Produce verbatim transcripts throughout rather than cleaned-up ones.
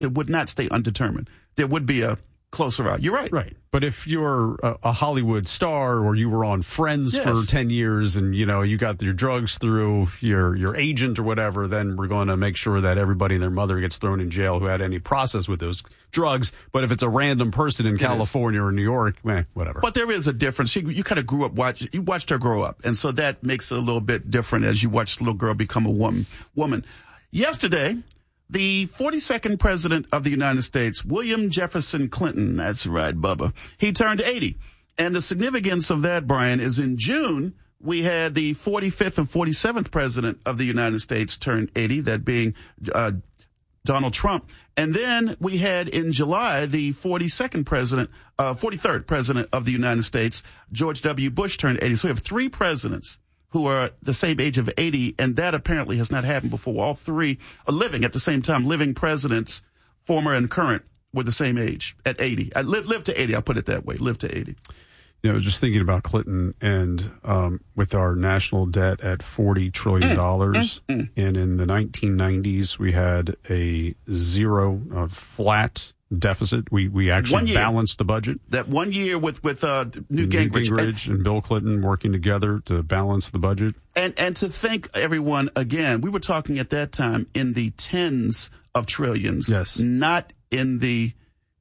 It would not stay undetermined. There would be a closer route. You're right. Right. But if you're a, a Hollywood star or you were on Friends yes. for ten years and, you know, you got your drugs through your, your agent or whatever, then we're going to make sure that everybody and their mother gets thrown in jail who had any process with those drugs. But if it's a random person in it California is. or New York, eh, whatever. But there is a difference. You, you kind of grew up, watch, you watched her grow up. And so that makes it a little bit different as you watch the little girl become a woman. woman. Yesterday, the forty-second president of the United States, William Jefferson Clinton, that's right, Bubba, he turned eighty. And the significance of that, Brian, is in June, we had the forty-fifth and forty-seventh president of the United States turned eighty, that being uh, Donald Trump. And then we had in July the forty-second president, uh, forty-third president of the United States, George W. Bush, turned eighty. So we have three presidents who are the same age of eighty, and that apparently has not happened before. All three are living at the same time. Living presidents, former and current, were the same age at eighty. I live, live to eighty, I'll put it that way, live to eighty. You know, just thinking about Clinton and um, with our national debt at forty trillion dollars, mm, mm, mm. and in the nineteen nineties we had a zero, uh, flat deficit. We we actually balanced the budget. That one year with with uh, Newt Gingrich, Gingrich and, and Bill Clinton working together to balance the budget. And and to think, everyone, again, we were talking at that time in the tens of trillions, yes, not in the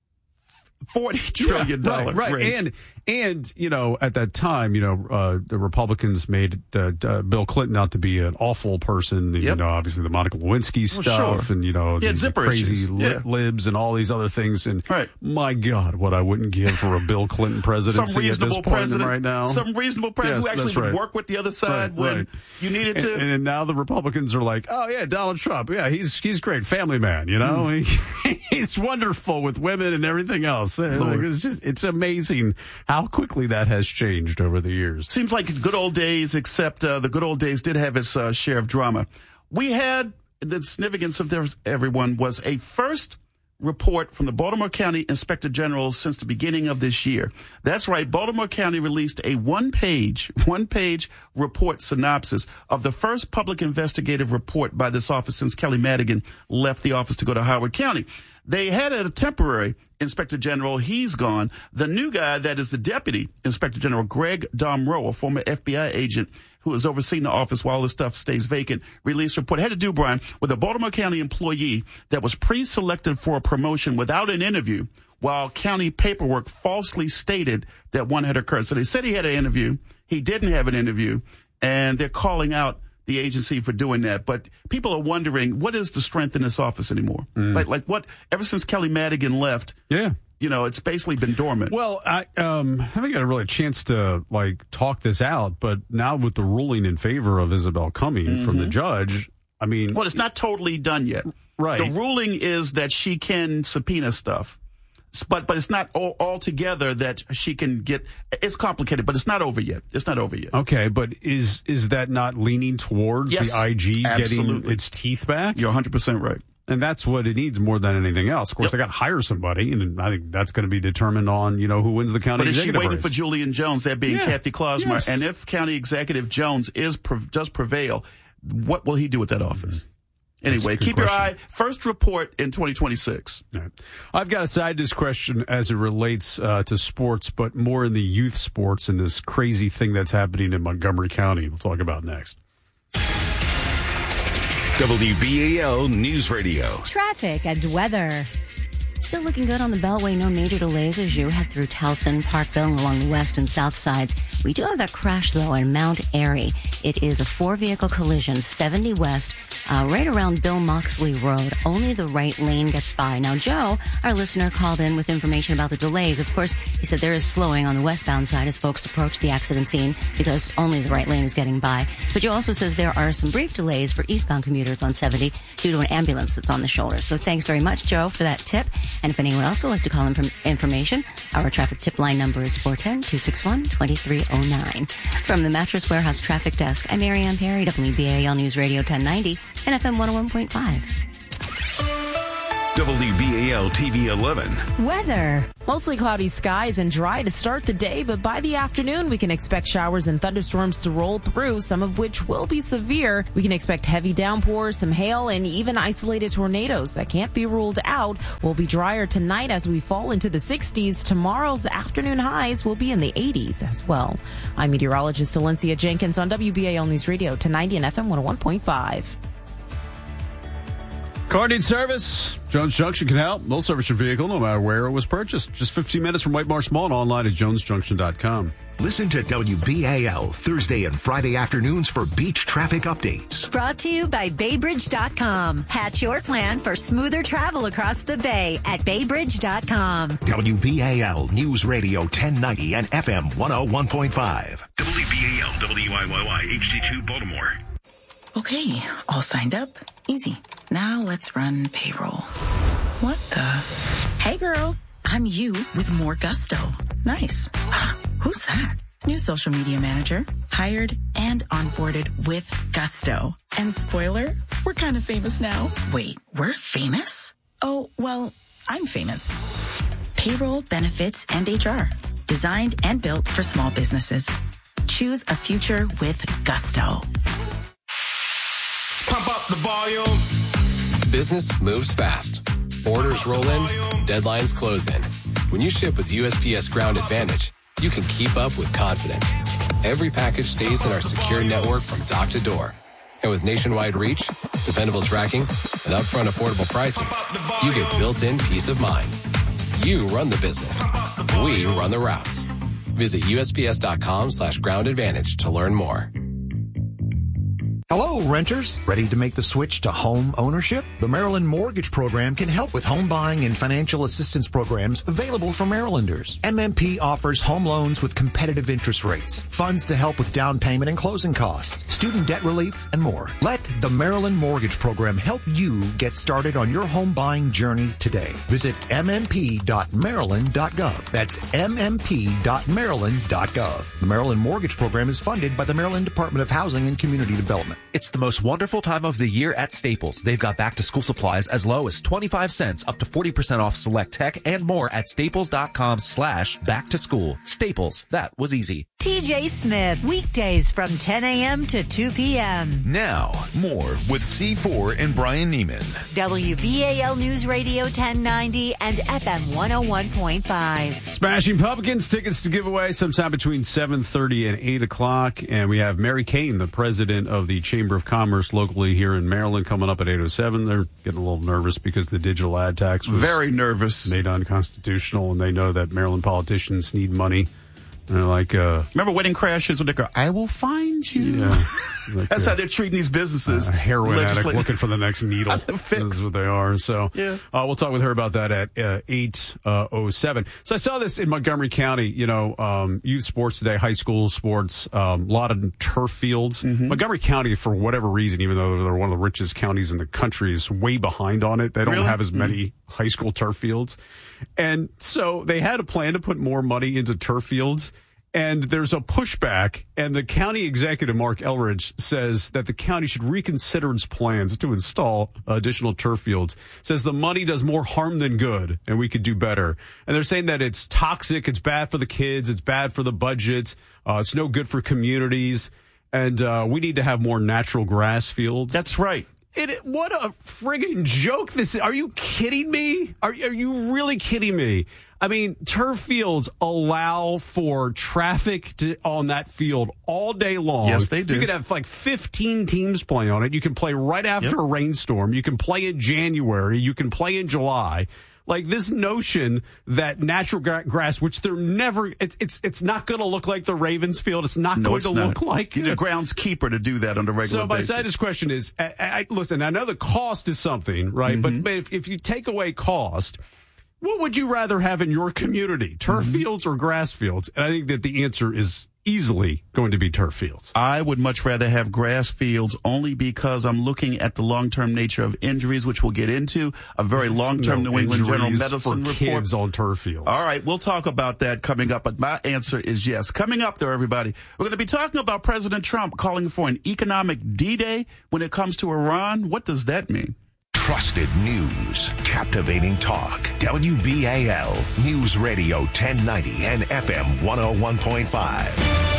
forty trillion dollar yeah, right, right. range. And and you know, at that time, you know, uh, the Republicans made uh, uh, Bill Clinton out to be an awful person. Yep. You know, obviously the Monica Lewinsky well, stuff, sure. and you know, yeah, the, the crazy li- yeah. libs and all these other things. And right. my God, what I wouldn't give for a Bill Clinton presidency some reasonable at this point president right now. Some reasonable president yes, who actually right. would work with the other side right, when right. you needed to. And, and now the Republicans are like, oh yeah, Donald Trump, yeah, he's he's great, family man, you know, mm. he, he's wonderful with women and everything else. Like, it's just it's amazing how quickly that has changed over the years. Seems like good old days, except uh, the good old days did have its uh, share of drama. We had, the significance of this, everyone, was a first report from the Baltimore County Inspector General since the beginning of this year. That's right. Baltimore County released a one-page, one-page report synopsis of the first public investigative report by this office since Kelly Madigan left the office to go to Howard County. They had a temporary Inspector General. He's gone. The new guy that is the Deputy Inspector General, Greg Domro, a former F B I agent who is overseeing the office while this stuff stays vacant, released a report. It had to do, Brian, with a Baltimore County employee that was pre-selected for a promotion without an interview, while county paperwork falsely stated that one had occurred. So they said he had an interview. He didn't have an interview, and they're calling out the agency for doing that. But people are wondering, what is the strength in this office anymore? Mm. Like, like what, ever since Kelly Madigan left, yeah, you know, it's basically been dormant. Well, I um, haven't got a really chance to, like, talk this out, but now with the ruling in favor of Isabel Cumming mm-hmm. from the judge, I mean... Well, it's not totally done yet. Right. The ruling is that she can subpoena stuff. But but it's not all, altogether that she can get. It's complicated, but it's not over yet. It's not over yet. Okay, but is is that not leaning towards yes, the I G absolutely. getting its teeth back? You're one hundred percent right. And that's what it needs more than anything else. Of course, yep. they got to hire somebody, and I think that's going to be determined on, you know, who wins the county but executive But is she waiting race. for Julian Jones, that being yeah. Kathy Klosmer? Yes. And if County Executive Jones is does prevail, what will he do with that office? Mm-hmm. Anyway, keep question. your eye. First report in twenty twenty-six. Right. I've got a side dish question as it relates uh, to sports, but more in the youth sports and this crazy thing that's happening in Montgomery County. We'll talk about next. W B A L News Radio. Traffic and weather. Still looking good on the Beltway. No major delays as you head through Towson, Parkville, and along the west and south sides. We do have that crash, though, in Mount Airy. It is a four-vehicle collision, seventy west, uh, right around Bill Moxley Road. Only the right lane gets by. Now, Joe, our listener, called in with information about the delays. Of course, he said there is slowing on the westbound side as folks approach the accident scene because only the right lane is getting by. But Joe also says there are some brief delays for eastbound commuters on seventy due to an ambulance that's on the shoulder. So thanks very much, Joe, for that tip. And if anyone else would like to call in for information, our traffic tip line number is four one zero, two six one, two three zero nine. From the Mattress Warehouse Traffic Desk, I'm Marianne Perry, W B A L News Radio ten ninety, and F M one oh one point five. W B A L T V eleven. Weather. Mostly cloudy skies and dry to start the day, but by the afternoon we can expect showers and thunderstorms to roll through, some of which will be severe. We can expect heavy downpours, some hail, and even isolated tornadoes that can't be ruled out. We'll be drier tonight as we fall into the sixties. Tomorrow's afternoon highs will be in the eighties as well. I'm meteorologist Valencia Jenkins on W B A L News Radio, ten ninety and F M one oh one point five. Car needs service. Jones Junction can help. They'll service your vehicle no matter where it was purchased. Just fifteen minutes from White Marsh Mall and online at jones junction dot com. Listen to W B A L Thursday and Friday afternoons for beach traffic updates. Brought to you by bay bridge dot com. Hatch your plan for smoother travel across the bay at bay bridge dot com. W B A L News Radio ten ninety and F M one oh one point five. W B A L W I Y Y H D two Baltimore. Okay, all signed up. Easy. Now let's run payroll. What the? Hey girl, I'm you with more gusto. Nice. Who's that? New social media manager, hired and onboarded with gusto. And spoiler, we're kind of famous now. Wait, we're famous? Oh, well, I'm famous. Payroll, benefits, and H R. Designed and built for small businesses. Choose a future with gusto. Pump up the volume. Business moves fast. Orders roll in, deadlines close in. When you ship with U S P S Ground Advantage, you can keep up with confidence. Every package stays in our secure network from dock to door. And with nationwide reach, dependable tracking, and upfront affordable pricing, you get built-in peace of mind. You run the business. We run the routes. Visit U S P S dot com slash ground advantage to learn more. Hello, renters. Ready to make the switch to home ownership? The Maryland Mortgage Program can help with home buying and financial assistance programs available for Marylanders. M M P offers home loans with competitive interest rates, funds to help with down payment and closing costs, student debt relief, and more. Let the Maryland Mortgage Program help you get started on your home buying journey today. Visit m m p dot maryland dot gov. That's m m p dot maryland dot gov. The Maryland Mortgage Program is funded by the Maryland Department of Housing and Community Development. It's the most wonderful time of the year at Staples. They've got back-to-school supplies as low as twenty-five cents up to forty percent off select tech and more at staples dot com slash back to school. Staples. That was easy. T J Smith, weekdays from ten a.m. to two p.m. Now, more with C four and Brian Neiman. W B A L News Radio ten ninety and F M one oh one point five. Smashing Pumpkins tickets to give away sometime between seven thirty and eight o'clock. And we have Mary Kane, the president of the Chamber of Commerce locally here in Maryland, coming up at eight oh seven. They're getting a little nervous because the digital ad tax was very nervous, made unconstitutional, and they know that Maryland politicians need money. And they're like, uh, remember Wedding Crashers when they go, I will find you. Yeah. Like That's a, how they're treating these businesses. A heroin addict looking for the next needle. That's what they are. So yeah. uh, we'll talk with her about that at uh, eight oh seven. So I saw this in Montgomery County, you know, um, youth sports today, high school sports, a um, lot of turf fields. Mm-hmm. Montgomery County, for whatever reason, even though they're one of the richest counties in the country, is way behind on it. They don't really? have as many mm-hmm. high school turf fields. And so they had a plan to put more money into turf fields. And there's a pushback, and the county executive, Mark Elridge, says that the county should reconsider its plans to install additional turf fields. Says the money does more harm than good, and we could do better. And they're saying that it's toxic, it's bad for the kids, it's bad for the budget, uh, it's no good for communities, and uh, we need to have more natural grass fields. That's right. It, what a friggin' joke this is. Are you kidding me? Are, are you really kidding me? I mean, turf fields allow for traffic to, on that field all day long. Yes, they do. You could have like fifteen teams play on it. You can play right after yep. a rainstorm. You can play in January. You can play in July. Like this notion that natural gra- grass, which they're never, it, it's it's not going to look like the Ravens field. It's not no, going it's to not. look like. You need a groundskeeper to do that on a regular basis. So my basis. side question is, I, I, listen, I know the cost is something, right? Mm-hmm. But, but if, if you take away cost, what would you rather have in your community, turf mm-hmm. fields or grass fields? And I think that the answer is easily going to be turf fields. I would much rather have grass fields only because I'm looking at the long-term nature of injuries, which we'll get into. A very long-term no New England General Medicine for report. Kids on turf fields. All right, we'll talk about that coming up, but my answer is yes. Coming up there, everybody, we're going to be talking about President Trump calling for an economic D-Day when it comes to Iran. What does that mean? Trusted news. Captivating talk. W B A L News Radio ten ninety and F M one oh one point five.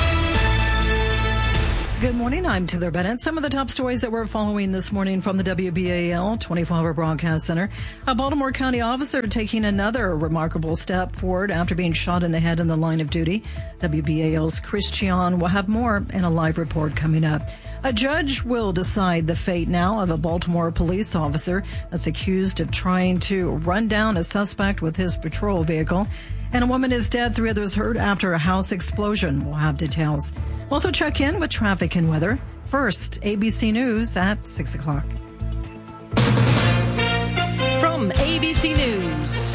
Good morning. I'm Taylor Bennett. Some of the top stories that we're following this morning from the W B A L twenty-four hour Broadcast Center. A Baltimore County officer taking another remarkable step forward after being shot in the head in the line of duty. W B A L's Chris Chion will have more in a live report coming up. A judge will decide the fate now of a Baltimore police officer that's accused of trying to run down a suspect with his patrol vehicle. And a woman is dead, three others hurt after a house explosion. We'll have details. We'll also check in with traffic and weather. First, A B C News at six o'clock. From A B C News,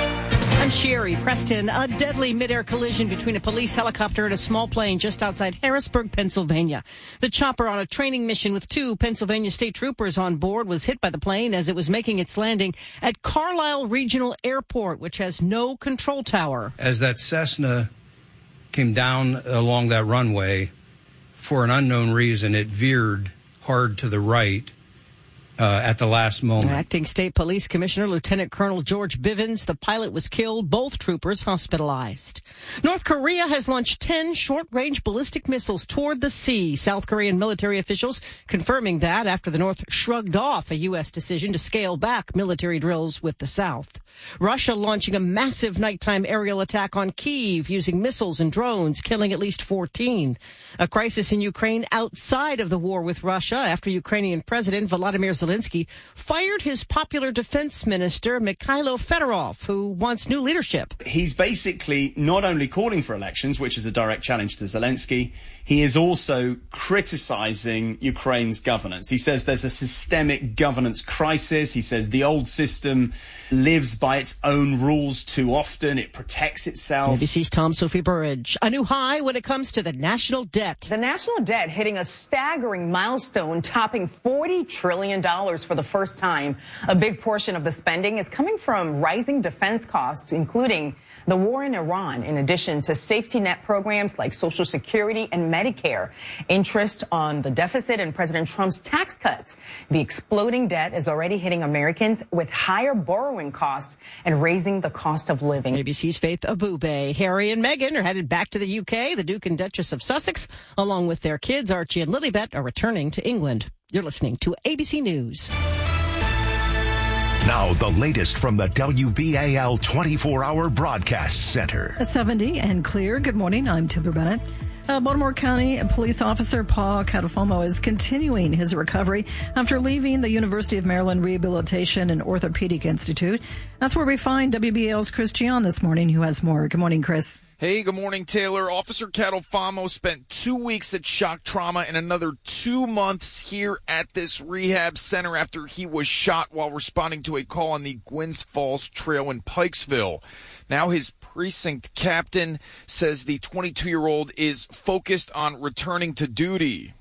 I'm Sherry Preston. A deadly midair collision between a police helicopter and a small plane just outside Harrisburg, Pennsylvania. The chopper, on a training mission with two Pennsylvania state troopers on board, was hit by the plane as it was making its landing at Carlisle Regional Airport, which has no control tower. As that Cessna came down along that runway, for an unknown reason, it veered hard to the right Uh, at the last moment. Acting State Police Commissioner Lieutenant Colonel George Bivens, the pilot was killed, both troopers hospitalized. North Korea has launched ten short-range ballistic missiles toward the sea. South Korean military officials confirming that after the North shrugged off a U S decision to scale back military drills with the South. Russia launching a massive nighttime aerial attack on Kyiv using missiles and drones, killing at least fourteen. A crisis in Ukraine outside of the war with Russia after Ukrainian President Volodymyr Zelensky fired his popular defense minister, Mikhailo Fedorov, who wants new leadership. He's basically not only calling for elections, which is a direct challenge to Zelensky, he is also criticizing Ukraine's governance. He says there's a systemic governance crisis. He says the old system lives by its own rules too often. It protects itself. A B C's Tom Sophie Burridge. A new high when it comes to the national debt. The national debt hitting a staggering milestone, topping forty trillion dollars for the first time. A big portion of the spending is coming from rising defense costs, including the war in Iran, in addition to safety net programs like Social Security and Medicare. Interest on the deficit and President Trump's tax cuts. The exploding debt is already hitting Americans with higher borrowing costs and raising the cost of living. A B C's Faith Abube. Harry and Meghan are headed back to the U K. The Duke and Duchess of Sussex, along with their kids, Archie and Lilibet, are returning to England. You're listening to A B C News. Now, the latest from the W B A L twenty-four hour Broadcast Center. seventy and clear. Good morning. I'm Taylor Bennett. Uh, Baltimore County police officer Paul Catalfomo is continuing his recovery after leaving the University of Maryland Rehabilitation and Orthopedic Institute. That's where we find W B A L's Chris Chion this morning, who has more. Good morning, Chris. Hey, good morning, Taylor. Officer Catalfomo spent two weeks at shock trauma and another two months here at this rehab center after he was shot while responding to a call on the Gwynns Falls Trail in Pikesville. Now his precinct captain says the twenty-two-year-old is focused on returning to duty.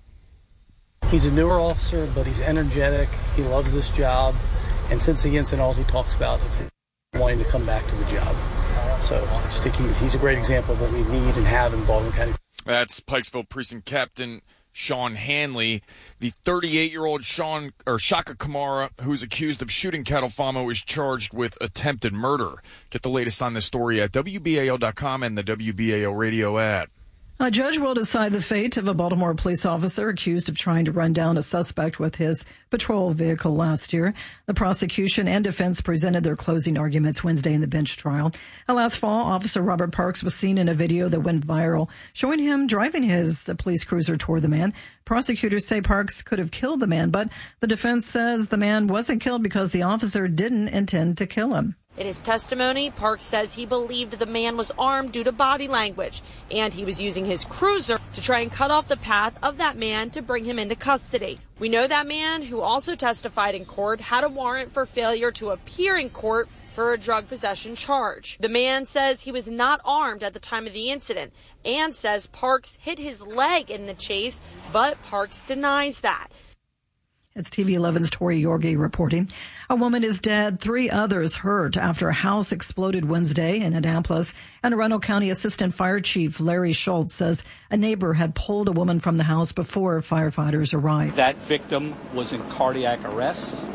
He's a newer officer, but he's energetic. He loves this job. And since the incident, all he talks about is wanting to come back to the job. So I just think he's, he's a great example of what we need and have in Baltimore County. That's Pikesville Precinct Captain Sean Hanley. The thirty-eight-year-old Sean or Shaka Kamara, who's accused of shooting Catalfomo, is charged with attempted murder. Get the latest on this story at W B A L dot com and the W B A L radio app. A judge will decide the fate of a Baltimore police officer accused of trying to run down a suspect with his patrol vehicle last year. The prosecution and defense presented their closing arguments Wednesday in the bench trial. Last fall, Officer Robert Parks was seen in a video that went viral, showing him driving his police cruiser toward the man. Prosecutors say Parks could have killed the man, but the defense says the man wasn't killed because the officer didn't intend to kill him. In his testimony, Parks says he believed the man was armed due to body language, and he was using his cruiser to try and cut off the path of that man to bring him into custody. We know that man, who also testified in court, had a warrant for failure to appear in court for a drug possession charge. The man says he was not armed at the time of the incident and says Parks hit his leg in the chase, but Parks denies that. It's T V eleven's Tori Yorgi reporting. A woman is dead, three others hurt after a house exploded Wednesday in Annapolis. Anne Arundel County Assistant Fire Chief Larry Schultz says a neighbor had pulled a woman from the house before firefighters arrived. That victim was in cardiac arrest.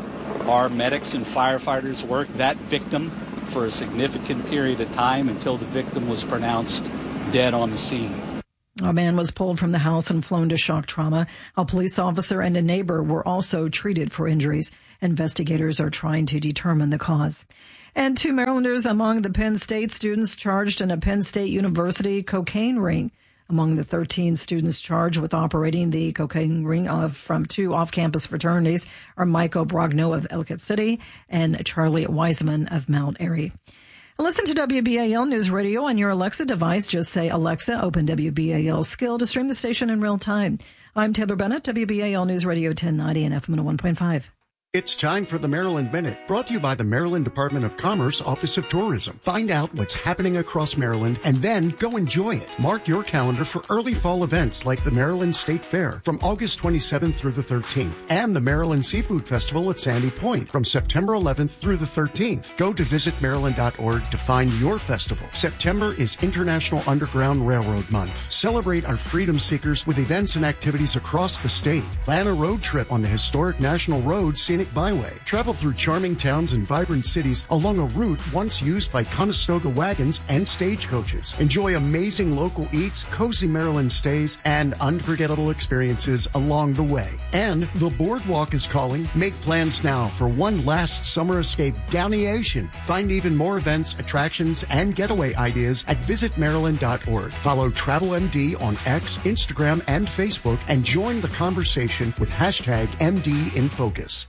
Our medics and firefighters worked that victim for a significant period of time until the victim was pronounced dead on the scene. A man was pulled from the house and flown to shock trauma. A police officer and a neighbor were also treated for injuries. Investigators are trying to determine the cause. And two Marylanders among the Penn State students charged in a Penn State University cocaine ring. Among the thirteen students charged with operating the cocaine ring of, from two off-campus fraternities are Michael Brogno of Ellicott City and Charlie Wiseman of Mount Airy. Listen to W B A L News Radio on your Alexa device. Just say, Alexa, open W B A L skill to stream the station in real time. I'm Taylor Bennett, W B A L News Radio ten ninety and F M one oh one point five. It's time for the Maryland Minute, brought to you by the Maryland Department of Commerce Office of Tourism. Find out what's happening across Maryland and then go enjoy it. Mark your calendar for early fall events like the Maryland State Fair from August twenty-seventh through the thirteenth and the Maryland Seafood Festival at Sandy Point from September eleventh through the thirteenth. Go to visit maryland dot org to find your festival. September is International Underground Railroad Month. Celebrate our freedom seekers with events and activities across the state. Plan a road trip on the historic National Road Scenic Byway. Travel through charming towns and vibrant cities along a route once used by Conestoga wagons and stagecoaches. Enjoy amazing local eats, cozy Maryland stays, and unforgettable experiences along the way. And the Boardwalk is calling. Make plans now for one last summer escape down the ocean. Find even more events, attractions, and getaway ideas at visit maryland dot org. Follow Travel M D on X, Instagram, and Facebook, and join the conversation with hashtag M D in Focus.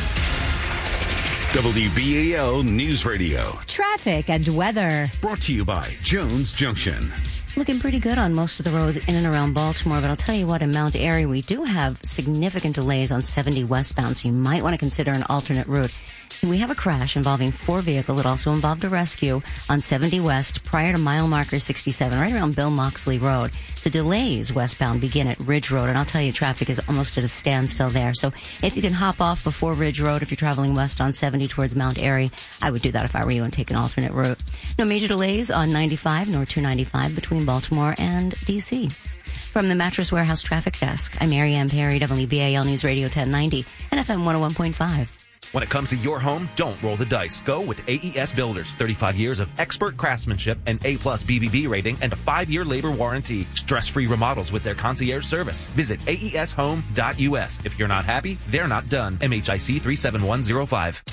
W B A L News Radio. Traffic and weather. Brought to you by Jones Junction. Looking pretty good on most of the roads in and around Baltimore, but I'll tell you what, in Mount Airy, we do have significant delays on seventy westbound, so you might want to consider an alternate route. We have a crash involving four vehicles. It also involved a rescue on seventy West prior to mile marker sixty-seven, right around Bill Moxley Road. The delays westbound begin at Ridge Road, and I'll tell you, traffic is almost at a standstill there. So if you can hop off before Ridge Road, if you're traveling west on seventy towards Mount Airy, I would do that if I were you and take an alternate route. No major delays on ninety-five nor two ninety-five between Baltimore and D C. From the Mattress Warehouse Traffic Desk, I'm Mary Ann Perry, W B A L News Radio ten ninety and F M one oh one point five. When it comes to your home, don't roll the dice. Go with A E S Builders. thirty-five years of expert craftsmanship, an A-plus B B B rating, and a five-year labor warranty. Stress-free remodels with their concierge service. Visit A E S home dot U S. If you're not happy, they're not done. M H I C three seven one zero five.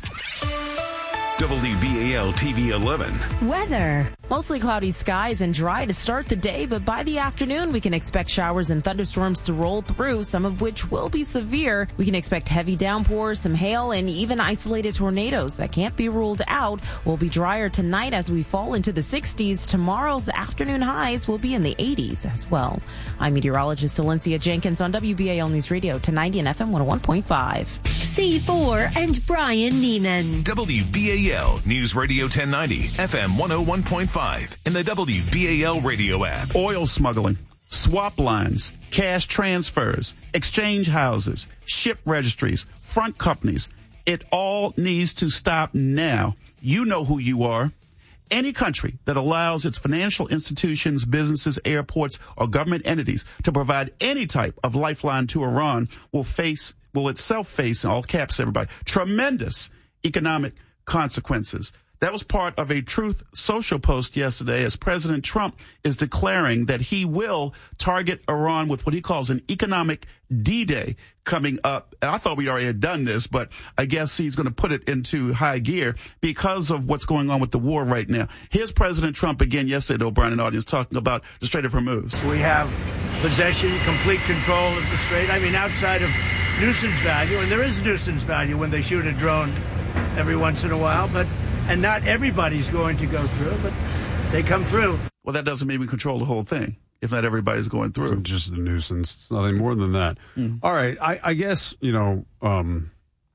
W B A L T V eleven. Weather. Mostly cloudy skies and dry to start the day, but by the afternoon we can expect showers and thunderstorms to roll through, some of which will be severe. We can expect heavy downpours, some hail, and even isolated tornadoes that can't be ruled out. Will be drier tonight as we fall into the sixties. Tomorrow's afternoon highs will be in the eighties as well. I'm meteorologist Valencia Jenkins on W B A L News Radio ten ninety and F M one oh one point five. C four and Brian Neiman. W B A L News Radio ten ninety, F M one oh one point five, and the W B A L radio app. Oil smuggling, swap lines, cash transfers, exchange houses, ship registries, front companies. It all needs to stop now. You know who you are. Any country that allows its financial institutions, businesses, airports, or government entities to provide any type of lifeline to Iran will face, will itself face, in all caps, everybody, tremendous economic consequences. That was part of a Truth Social post yesterday as President Trump is declaring that he will target Iran with what he calls an economic D-Day coming up. And I thought we already had done this, but I guess he's going to put it into high gear because of what's going on with the war right now. Here's President Trump again yesterday, O'Brien and audience, talking about the Strait of Hormuz. We have possession, complete control of the strait. I mean, outside of nuisance value, and there is nuisance value when they shoot a drone every once in a while, but and not everybody's going to go through, but they come through. Well, that doesn't mean we control the whole thing if not everybody's going through. It's just a nuisance. It's nothing more than that. Mm. All right. I, I guess, you know, um,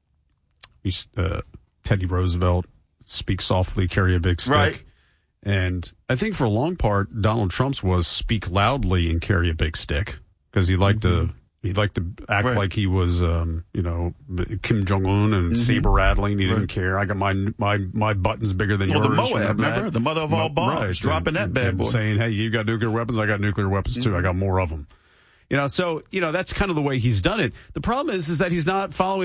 uh, Teddy Roosevelt, speak softly, carry a big stick. Right. And I think for a long part, Donald Trump's was speak loudly and carry a big stick because he liked mm-hmm. to. He'd like to act right. like he was, um, you know, Kim Jong-un and mm-hmm. saber rattling. He right. didn't care. I got my my my buttons bigger than well, yours. Well, the Moab, remember? That? The mother of all bombs, right. dropping and, that bad and boy. Saying, hey, you got nuclear weapons, I got nuclear weapons too. Mm-hmm. I got more of them. You know, so, you know, that's kind of the way he's done it. The problem is, is that he's not following up.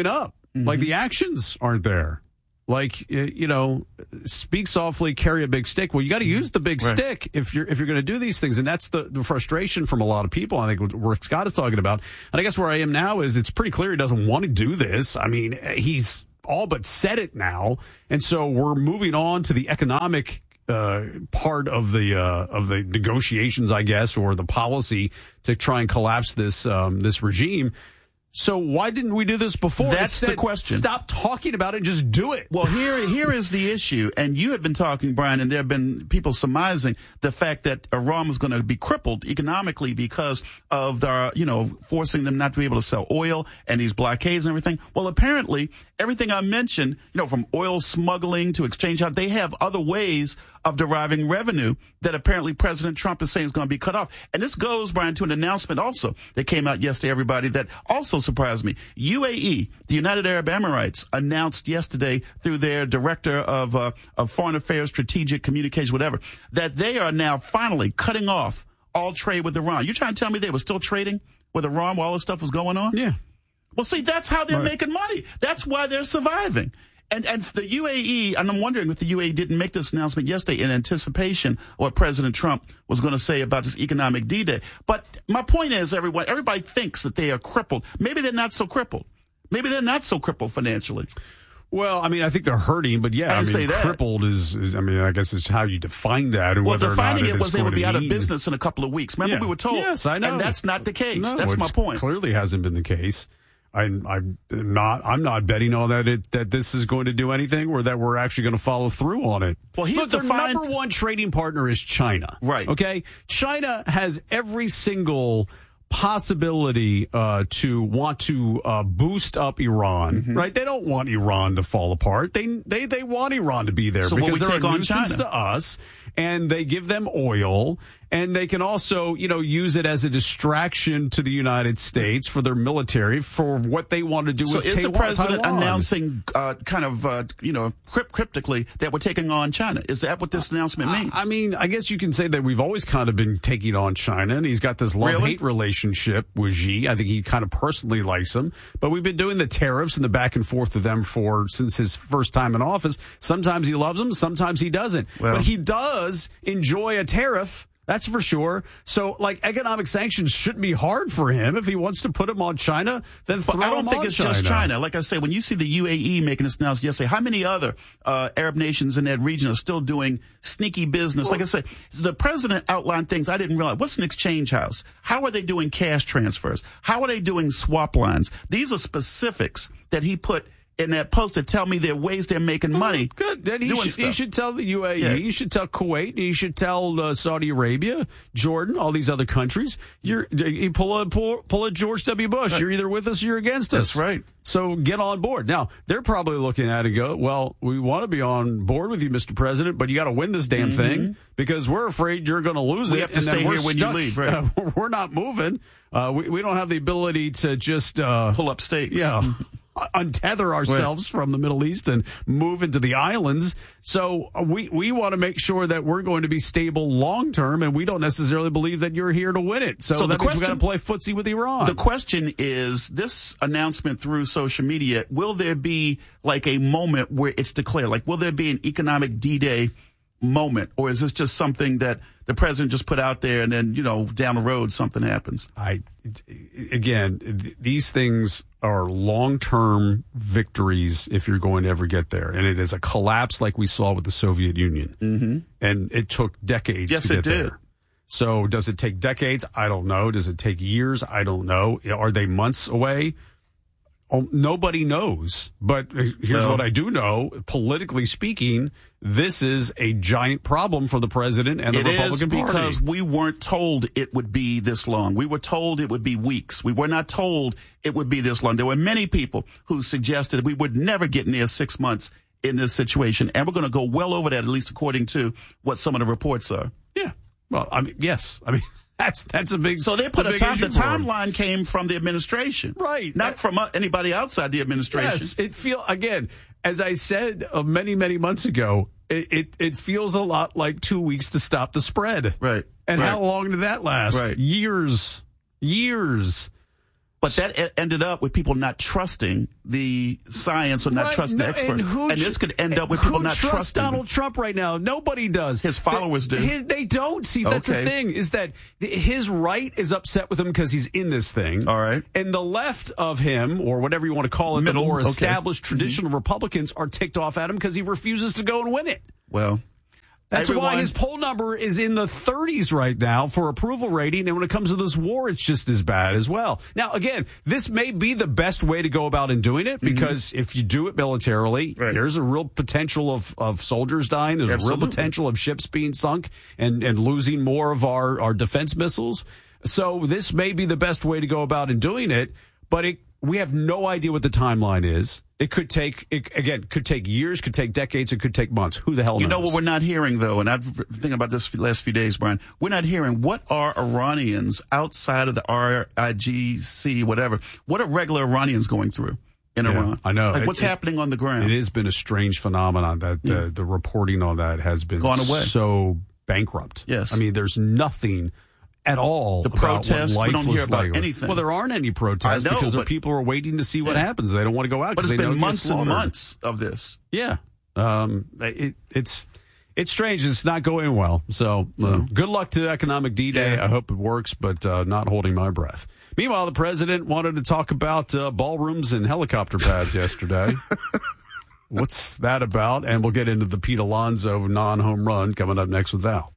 Mm-hmm. Like the actions aren't there. Like, you know, speak softly, carry a big stick. Well, you got to use the big right. stick if you're if you're going to do these things. And that's the, the frustration from a lot of people. I think what Rick Scott is talking about. And I guess where I am now is it's pretty clear he doesn't want to do this. I mean, he's all but said it now. And so we're moving on to the economic uh, part of the uh, of the negotiations, I guess, or the policy to try and collapse this um, this regime. So why didn't we do this before? That's Instead, the question. Stop talking about it and just do it. Well, here, here is the issue. And you have been talking, Brian, and there have been people surmising the fact that Iran was going to be crippled economically because of the, you know, forcing them not to be able to sell oil and these blockades and everything. Well, apparently, everything I mentioned, you know, from oil smuggling to exchange, they have other ways of deriving revenue that apparently President Trump is saying is going to be cut off. And this goes, Brian, to an announcement also that came out yesterday, everybody, that also surprised me. U A E, the United Arab Emirates, announced yesterday through their director of, uh, of foreign affairs, strategic communication, whatever, that they are now finally cutting off all trade with Iran. You trying to tell me they were still trading with Iran while all this stuff was going on? Yeah. Well, see, that's how they're right. making money. That's why they're surviving. And and the U A E, and I'm wondering if the U A E didn't make this announcement yesterday in anticipation of what President Trump was going to say about this economic D-Day. But my point is, everyone, everybody thinks that they are crippled. Maybe they're not so crippled. Maybe they're not so crippled financially. Well, I mean, I think they're hurting, but yeah, I, I mean, say that. crippled is, is, I mean, I guess it's how you define that. And well, whether defining or not it was they would be out of mean. business in a couple of weeks. Remember, yeah. we were told. Yes, I know. And that's not the case. No, that's my point. Clearly hasn't been the case. I, I'm not. I'm not betting on that. It, that this is going to do anything, or that we're actually going to follow through on it. Well, he's Look, their defined... number one trading partner is China. Right. Okay. China has every single possibility uh, to want to uh, boost up Iran. Mm-hmm. Right. They don't want Iran to fall apart. They they they want Iran to be there so because we they're take a on nuisance China? to us, and they give them oil. And they can also, you know, use it as a distraction to the United States for their military for what they want to do so with is Taiwan. the president Taiwan. announcing uh, kind of, uh, you know, crypt- cryptically that we're taking on China? Is that what this announcement means? I mean, I guess you can say that we've always kind of been taking on China, and he's got this love-hate really? relationship with Xi. I think he kind of personally likes him. But we've been doing the tariffs and the back and forth with them for since his first time in office. Sometimes he loves them, sometimes he doesn't. Well, but he does enjoy a tariff. That's for sure. So, like, economic sanctions shouldn't be hard for him. If he wants to put them on China, then throw I don't them think on it's China. just China. Like I say, when you see the U A E making this announcement yesterday, how many other uh, Arab nations in that region are still doing sneaky business? Like I said, the president outlined things I didn't realize. What's an exchange house? How are they doing cash transfers? How are they doing swap lines? These are specifics that he put in that post that tell me there are ways they're making money. Oh, good. Then he doing should, stuff. he should tell the U A E. Yeah. He should tell Kuwait. He should tell uh, Saudi Arabia, Jordan, all these other countries. You're you pull a pull, pull a George W. Bush. Right. You're either with us or you're against us. That's right. So get on board. Now they're probably looking at it and go, well, we want to be on board with you, Mister President, but you got to win this damn mm-hmm. thing because we're afraid you're going to lose we it. have to and stay then here when stuck. you leave. Right. Uh, we're not moving. Uh, we we don't have the ability to just uh, pull up stakes. Yeah. Untether ourselves right. from the Middle East and move into the islands. So we, we want to make sure that we're going to be stable long term, and we don't necessarily believe that you're here to win it. So, so that the means question, we got to play footsie with Iran. The question is, this announcement through social media, will there be like a moment where it's declared? Like, will there be an economic D-Day moment, or is this just something that the president just put out there and then, you know, down the road something happens? I, again, th- these things are long-term victories if you're going to ever get there. And it is a collapse like we saw with the Soviet Union. Mm-hmm. And it took decades yes, to get it did. there. So does it take decades? I don't know. Does it take years? I don't know. Are they months away? Oh, nobody knows. But here's well, what I do know. Politically speaking, this is a giant problem for the president and the it Republican is Party. Because we weren't told it would be this long. We were told it would be weeks. We were not told it would be this long. There were many people who suggested we would never get near six months in this situation. And we're going to go well over that, at least according to what some of the reports are. Yeah. Well, I mean, yes. I mean, That's that's a big. So they put a, a time. The timeline came from the administration, right? Not from uh, anybody outside the administration. Yes, it feel again, as I said uh, many many months ago. It, it it feels a lot like two weeks to stop the spread, right? And right. how long did that last? Right. Years, years. But that e- ended up with people not trusting the science or not Right, trusting no, the experts. And, who And this tr- could end up with people who not trusts trusting Donald Trump right now? Nobody does. His followers the, do. His, they don't. See, that's Okay. the thing, is that his right is upset with him because he's in this thing. All right. And the left of him, or whatever you want to call it, Middle, the more okay. established traditional Republicans are ticked off at him because he refuses to go and win it. Well, That's everyone, why his poll number is in the thirties right now for approval rating. And when it comes to this war, it's just as bad as well. Now, again, this may be the best way to go about in doing it, because mm-hmm. if you do it militarily, right. there's a real potential of, of soldiers dying. There's Absolutely. a real potential of ships being sunk and, and losing more of our, our defense missiles. So this may be the best way to go about in doing it, but it, we have no idea what the timeline is. It could take, it, again, could take years, could take decades, it could take months. Who the hell knows? You know what we're not hearing, though, and I've been thinking about this for the last few days, Brian. We're not hearing what are Iranians outside of the R I G C, whatever, what are regular Iranians going through in yeah, Iran? I know. Like, what's it, happening on the ground? It has been a strange phenomenon that yeah. the, the reporting on that has been Gone away. so bankrupt. Yes. I mean, there's nothing at all the about protests, what life we don't was hear about like. anything. Well, there aren't any protests know, because but, people are waiting to see what yeah. happens. They don't want to go out but because it's they know been months get and slaughtered. months of this. Yeah. Um, it, it's it's strange. It's not going well. So uh, good luck to Economic D-Day. Yeah. I hope it works, but uh, not holding my breath. Meanwhile, the president wanted to talk about uh, ballrooms and helicopter pads yesterday. What's that about? And we'll get into the Pete Alonso non-home run coming up next with Val.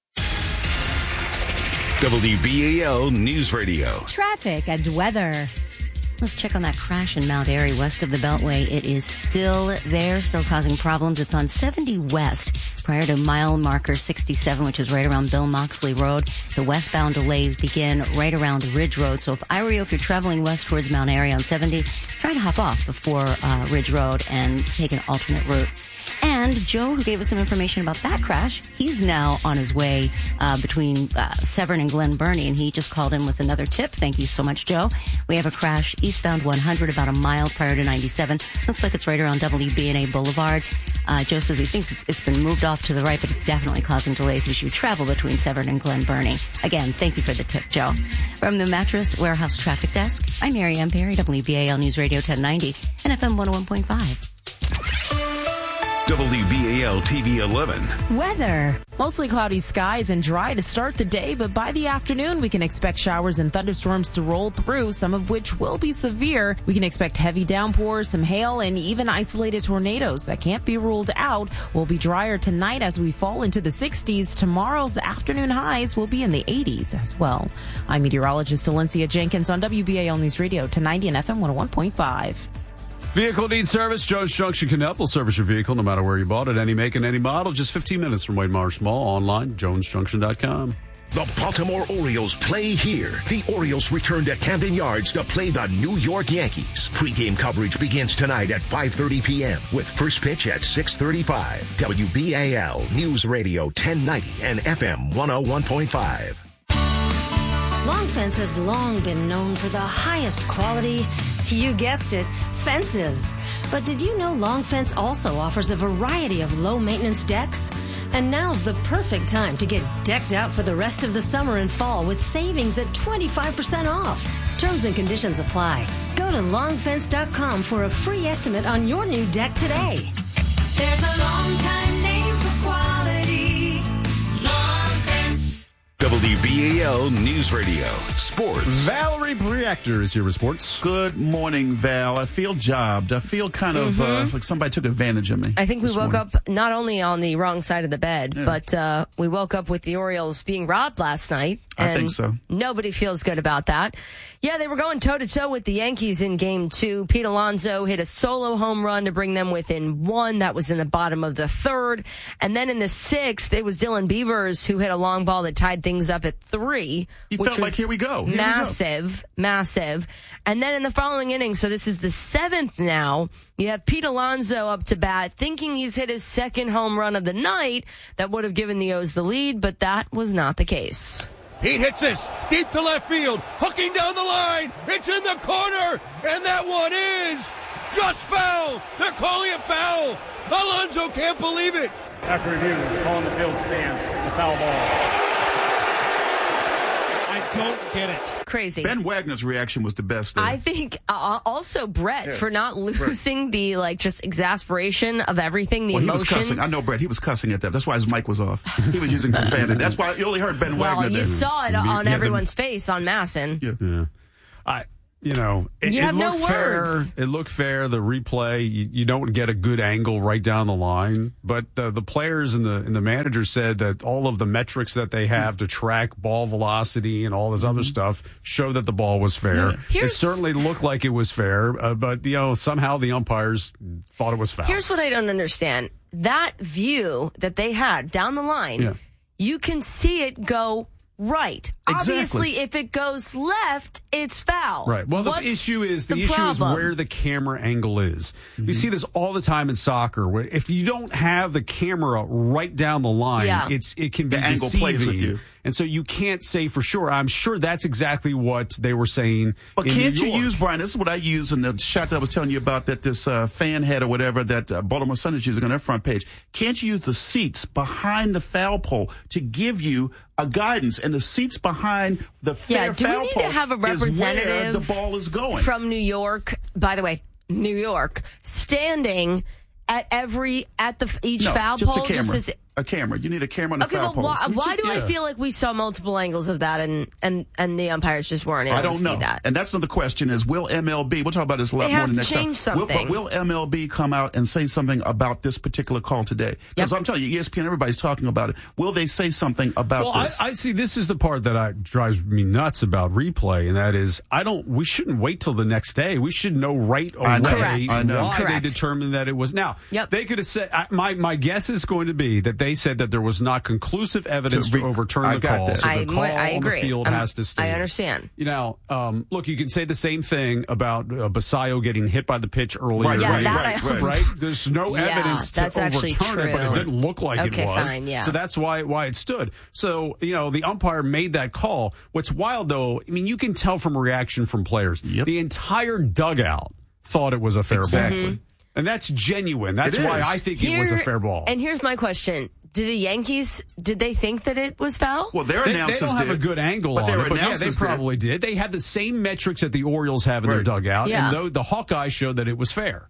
W B A L News Radio. Traffic and weather. Let's check on that crash in Mount Airy west of the Beltway. It is still there, still causing problems. It's on seventy West prior to mile marker sixty-seven, which is right around Bill Moxley Road. The westbound delays begin right around Ridge Road. So if I were you, if you're traveling west towards Mount Airy on seventy, try to hop off before uh, Ridge Road and take an alternate route. And Joe, who gave us some information about that crash, he's now on his way uh, between uh, Severn and Glen Burnie, and he just called in with another tip. Thank you so much, Joe. We have a crash eastbound one hundred, about a mile prior to ninety-seven. Looks like it's right around W B and A Boulevard. Uh, Joe says he thinks it's been moved off to the right, but it's definitely causing delays as you travel between Severn and Glen Burnie. Again, thank you for the tip, Joe. From the Mattress Warehouse Traffic Desk, I'm Mary Ann Perry, W B A L News Radio ten ninety and F M one oh one point five. W B A L T V eleven. Weather. Mostly cloudy skies and dry to start the day, but by the afternoon we can expect showers and thunderstorms to roll through, some of which will be severe. We can expect heavy downpours, some hail, and even isolated tornadoes that can't be ruled out. Will be drier tonight as we fall into the sixties. Tomorrow's afternoon highs will be in the eighties as well. I'm meteorologist Valencia Jenkins on W B A L News Radio ten ninety and F M one oh one point five. Vehicle needs service. Jones Junction can help. They'll service your vehicle no matter where you bought it, any make and any model. Just fifteen minutes from Wade Marsh Mall. Online, jones junction dot com. The Baltimore Orioles play here. The Orioles return to Camden Yards to play the New York Yankees. Pre-game coverage begins tonight at five thirty p.m. with first pitch at six thirty-five. W B A L News Radio ten ninety and F M one oh one point five. Long Fence has long been known for the highest quality, you guessed it, fences. But did you know Long Fence also offers a variety of low-maintenance decks? And now's the perfect time to get decked out for the rest of the summer and fall with savings at twenty-five percent off. Terms and conditions apply. Go to long fence dot com for a free estimate on your new deck today. There's a long time name for quality. Long Fence. W B A L News Radio. Sports. Valerie Reactor is here with sports. Good morning, Val. I feel jobbed. I feel kind of Mm-hmm. uh, like somebody took advantage of me. I think we this woke morning. up not only on the wrong side of the bed, Yeah. but uh, we woke up with the Orioles being robbed last night. I And think so. Nobody feels good about that. Yeah, they were going toe-to-toe with the Yankees in game two. Pete Alonso hit a solo home run to bring them within one. That was in the bottom of the third. And then in the sixth, it was Dylan Beavers who hit a long ball that tied things up at three. He which felt like, was here we go. Here we go. massive, massive. And then in the following inning, so this is the seventh now, you have Pete Alonso up to bat, thinking he's hit his second home run of the night that would have given the O's the lead, but that was not the case. Pete hits this deep to left field, hooking down the line. It's in the corner, and that one is just foul. They're calling it foul. Alonso can't believe it. After review, calling the field stance. It's a foul ball. I don't get it. Crazy. Ben Wagner's reaction was the best. There. I think uh, also Brett Yeah. for not losing the like just exasperation of everything, the well, he was emotion. cussing. I know Brett. He was cussing at that. That's why his mic was off. He was using profanity. That's why you only heard Ben well, Wagner. you there. saw it Yeah, on the- everyone's face on Masson. Yeah. Yeah. I, you know, it, You it have no looked fair. words. It looked fair. The replay, you, you don't get a good angle right down the line. But uh, the players and the and the manager said that all of the metrics that they have to track ball velocity and all this other stuff show that the ball was fair. It Here's- certainly looked like it was fair, uh, but you know somehow the umpires thought it was foul. Here's what I don't understand. That view that they had down the line, Yeah. you can see it go right. Exactly. Obviously, if it goes left, it's foul. Right. Well, What's the issue is the, the issue problem? is where the camera angle is. You see this all the time in soccer. Where if you don't have the camera right down the line, Yeah. it's it can be The angle deceiving. plays with you. And so you can't say for sure. I'm sure that's exactly what they were saying. But in can't New you York. use, Brian, this is what I use in the shot that I was telling you about that this uh, fan had or whatever that uh, Baltimore Sun is using on their front page. Can't you use the seats behind the foul pole to give you a guidance? And the seats behind the fair Yeah, do we foul need pole to have a is where representative the ball is going. from New York? By the way, New York standing at every at the each no, foul just pole. a camera. Just as, a camera. You need a camera on the okay, foul but pole. why, So why just- do I yeah. feel like we saw multiple angles of that and and and the umpires just weren't able I don't to see know. that? And that's another question is, will M L B, we'll talk about this a lot They more have the to next change time. Will, but something. will M L B come out and say something about this particular call today? Because I'm telling you, E S P N, everybody's talking about it. Will they say something about Well, I, this? I see. This is the part that I, drives me nuts about replay, and that is, I don't. We shouldn't wait till the next day. We should know right away I know. Correct. I know. why Correct. they determined that it was. Now, Yep. they could have said. I, my my guess is going to be that they said that there was not conclusive evidence to, re- overturn I the got call. that. So the I- call I on the agree. field I'm- has to stand. I understand. You know, um, look, you can say the same thing about uh, Basayo getting hit by the pitch earlier. Right, Yeah, right, that right, I- right. right? There's no Yeah, evidence to that's actually overturn it, but it true. didn't look like Okay, it was. fine, yeah. So that's why why it stood. So you know, the umpire made that call. What's wild though, I mean, you can tell from reaction from players. Yep. The entire dugout thought it was a fair Exactly. ball, and that's genuine. That's It why is. I think it was a fair ball. And here's my question: do the Yankees did they think that it was foul? well, their They, they announcers don't have did. a good angle but on their it, but yeah, they announcers did. probably did. They had the same metrics that the Orioles have in their Right. dugout, Yeah. and though the Hawkeyes showed that it was fair.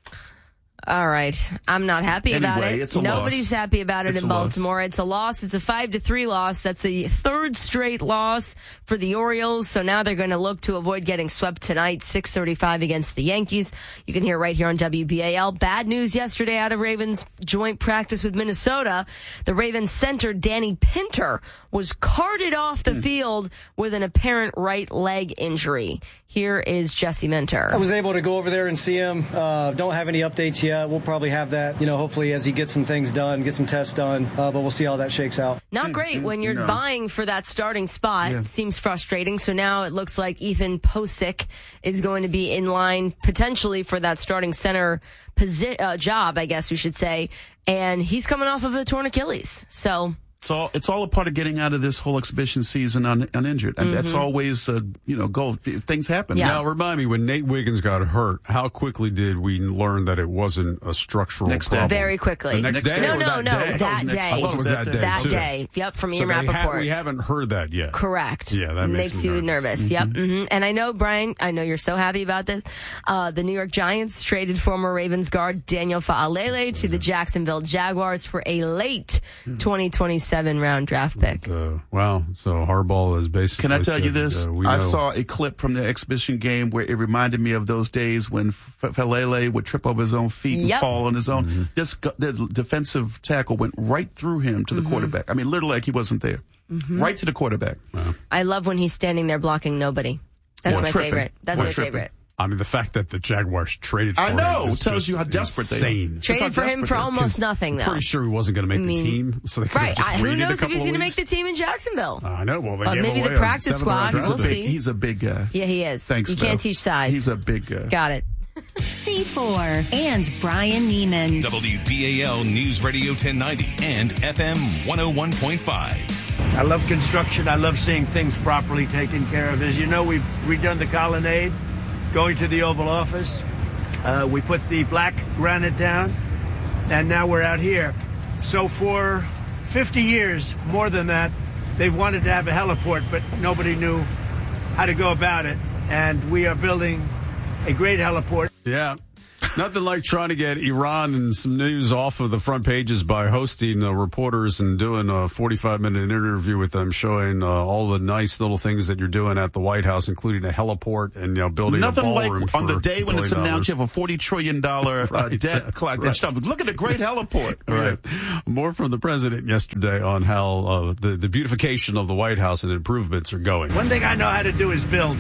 All right. I'm not happy about Anyway, it. it's a Nobody's loss. happy about it It's in a loss. Baltimore. It's a loss. It's a five to three loss. That's the third straight loss for the Orioles. So now they're going to look to avoid getting swept tonight, six thirty-five against the Yankees. You can hear right here on W B A L. Bad news yesterday out of Ravens joint practice with Minnesota. The Ravens center, Danny Pinter, was carted off the field with an apparent right leg injury. Here is Jesse Minter. I was able to go over there and see him. Uh, don't have any updates yet. We'll probably have that, you know, hopefully as he gets some things done, get some tests done. Uh, but we'll see how that shakes out. Not great when you're No. vying for that starting spot. Yeah. Seems frustrating. So now it looks like Ethan Posick is going to be in line potentially for that starting center posi- uh, job, I guess we should say. And he's coming off of a torn Achilles. So It's all it's all a part of getting out of this whole exhibition season un, uninjured, and that's Mhm. always uh, you know goal. Things happen. Now, remind me, when Nate Wiggins got hurt, how quickly did we learn that it wasn't a structural Next day. problem? very quickly. The next, Next day? day. No, or no, that no, day? that day. I thought it was that day, That too. day. Yep, from So Ian they ha- Rappaport. we haven't heard that yet. Correct. Yeah, that makes, me you nervous. Yep. Mhm. hmm And I know, Brian, I know you're so happy about this. Uh, the New York Giants traded former Ravens guard Daniel Fa'alele to the Jacksonville Jaguars for a late twenty twenty-seven round draft pick. Uh, wow. So Harbaugh is basically. Can I tell you said, this? uh, we I know. saw a clip from the exhibition game where it reminded me of those days when F- Falele would trip over his own feet and Yep. fall on his own. Mm-hmm. This gu- the defensive tackle went right through him to the Mhm. quarterback. I mean, literally like he wasn't there. Mhm. Right to the quarterback. I love when he's standing there blocking nobody. That's Or my tripping. favorite. That's Or my tripping. favorite. I mean, the fact that the Jaguars traded for I know. him is Tells just you how desperate they are. insane. Traded for him for almost nothing, though. I'm pretty sure he wasn't going to make I mean, the team, so they could Right. have just I, who waited a knows if couple he's of going to make weeks. the team in Jacksonville? I know. Well, they Uh, gave maybe away the a practice seventh round squad. draft We'll pick. see. He's a big guy. Yeah, he is. Thanks, You can't Val. teach size. He's a big guy. Got it. C four and Brian Neiman. W B A L News Radio ten ninety and F M one oh one point five. I love construction. I love seeing things properly taken care of. As you know, we've redone the colonnade, going to the Oval Office. Uh, we put the black granite down, and now we're out here. So for fifty years, more than that, they've wanted to have a heliport, but nobody knew how to go about it. And we are building a great heliport. Yeah. Nothing like trying to get Iran and some news off of the front pages by hosting uh, reporters and doing a forty-five minute interview with them, showing uh, all the nice little things that you're doing at the White House, including a heliport and, you know, building Nothing a ballroom like for on the day when it's billion announced dollars. you have a forty trillion dollars uh, Right. debt clock. Right. Stuff. Look at the great heliport. Right. More from the president yesterday on how uh, the, the beautification of the White House and improvements are going. One thing I know how to do is build.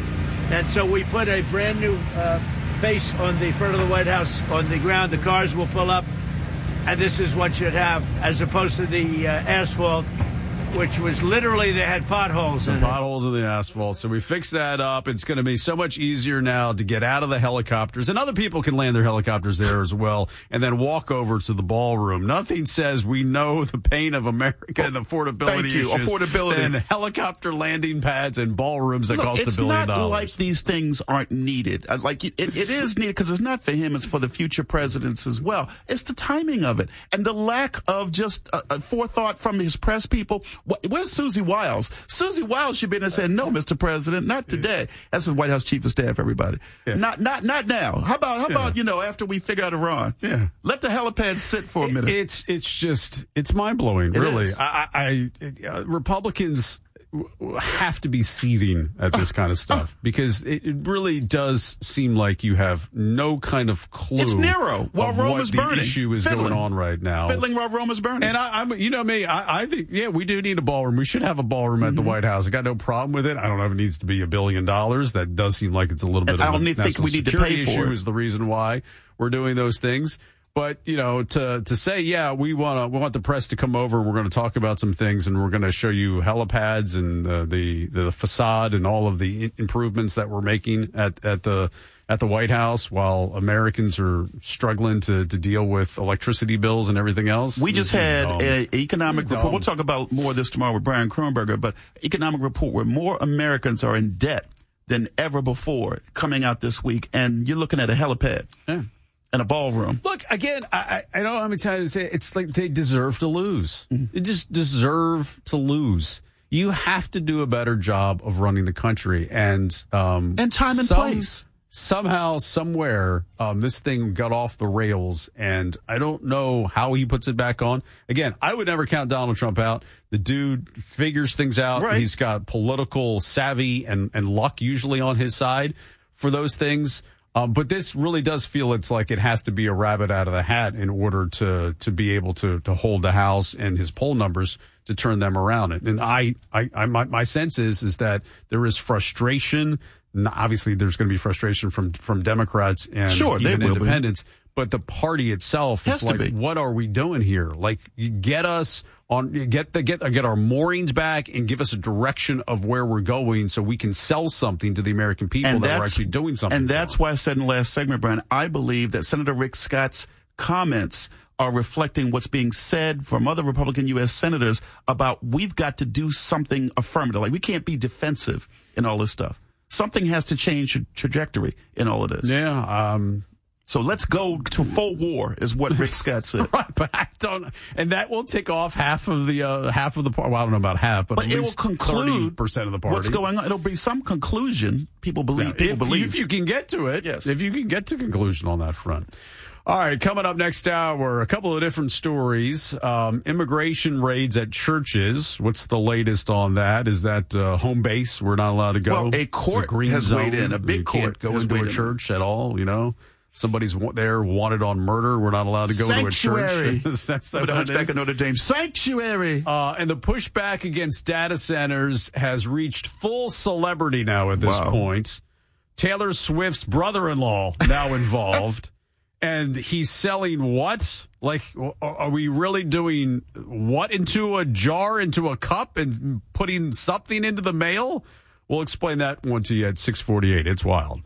And so we put a brand new uh, face on the front of the White House on the ground. The cars will pull up, and this is what you'd have, as opposed to the uh, asphalt, which was literally, they had potholes Some in potholes in the asphalt. So we fixed that up. It's going to be so much easier now to get out of the helicopters. And other people can land their helicopters there as well and then walk over to the ballroom. Nothing says we know the pain of America and affordability Thank you. issues Affordability. than helicopter landing pads and ballrooms that Look, cost a it's billion not dollars. like these things aren't needed. Uh, Like it, it is needed because it's not for him; it's for the future presidents as well. It's the timing of it and the lack of just uh, uh, forethought from his press people. Wh- Where's Susie Wiles? Susie Wiles should be in there saying, "No, Mister President, not today." That's the White House Chief of Staff. Everybody, not not not now. How about how about you know after we figure out Iran? Yeah, let the helipad sit for a minute. It's it's just it's mind blowing, It really. is. I, I, I uh, Republicans w- have to be seething at this kind of stuff because it, it really does seem like you have no kind of clue. It's Nero while of Rome what is the burning. issue is Fiddling. going on right now. Fiddling while Rome is burning. And I, I'm, you know me, I, I think, yeah, we do need a ballroom. We should have a ballroom at the White House. I got no problem with it. I don't know if it needs to be a billion dollars. That does seem like it's a little bit And of I don't a need- think national we need to security pay for issue it. is the reason why we're doing those things. But, you know, to to say, yeah, we want to we want the press to come over. We're going to talk about some things, and we're going to show you helipads and uh, the the facade and all of the i- improvements that we're making at at the at the White House, while Americans are struggling to to deal with electricity bills and everything else. We just This is had dumb. an economic This is report. dumb. We'll talk about more of this tomorrow with Brian Kronberger, but economic report where more Americans are in debt than ever before coming out this week. And you're looking at a helipad Yeah. and a ballroom. Look, again, I, I I don't know how many times to say it. It's like they deserve to lose. They just deserve to lose. You have to do a better job of running the country. And um, And time and some- place. Somehow, somewhere, um, this thing got off the rails, and I don't know how he puts it back on. Again, I would never count Donald Trump out. The dude figures things out. Right. He's got political savvy and, and luck usually on his side for those things. Um, but this really does feel it's like it has to be a rabbit out of the hat in order to to be able to to hold the House and his poll numbers to turn them around. And I, I, I my, my sense is is that there is frustration. N- Obviously, there's going to be frustration from from Democrats and Sure, they even will be. independents. But the party itself Has is to like, be. what are we doing here? Like, you get us on, you get the get get our moorings back and give us a direction of where we're going, so we can sell something to the American people that we're actually doing something. And that's why I said in the last segment, Brian, I believe that Senator Rick Scott's comments are reflecting what's being said from other Republican U S senators about we've got to do something affirmative. Like we can't be defensive in all this stuff. Something has to change tra- trajectory in all of this. Yeah. Um, so let's go to full war, is what Rick Scott said. Right, but I don't, and that will take off half of the uh, half of the party. Well, I don't know about half, but, But at it will least conclude thirty percent of the party. what's going on. It'll be some conclusion. People believe. Yeah, people if, believe. if you can get to it. Yes. If you can get to conclusion on that front. All right, coming up next hour, a couple of different stories. Um, immigration raids at churches. What's the latest on that? Is that uh, home base? We're not allowed to go. Well, a It's court green has zone. weighed in. A big you court can't go has into weighed a in. church at all. You know, somebody's wa- there wanted on murder. We're not allowed to go Sanctuary. to a church. That's But not what it back is. at Notre Dame. Sanctuary. Uh, and the pushback against data centers has reached full celebrity now at this Wow. point. Taylor Swift's brother-in-law now involved. And he's selling what? Like, are are we really doing what into a jar, into a cup, and putting something into the mail? We'll explain that one to you at six forty-eight. It's wild.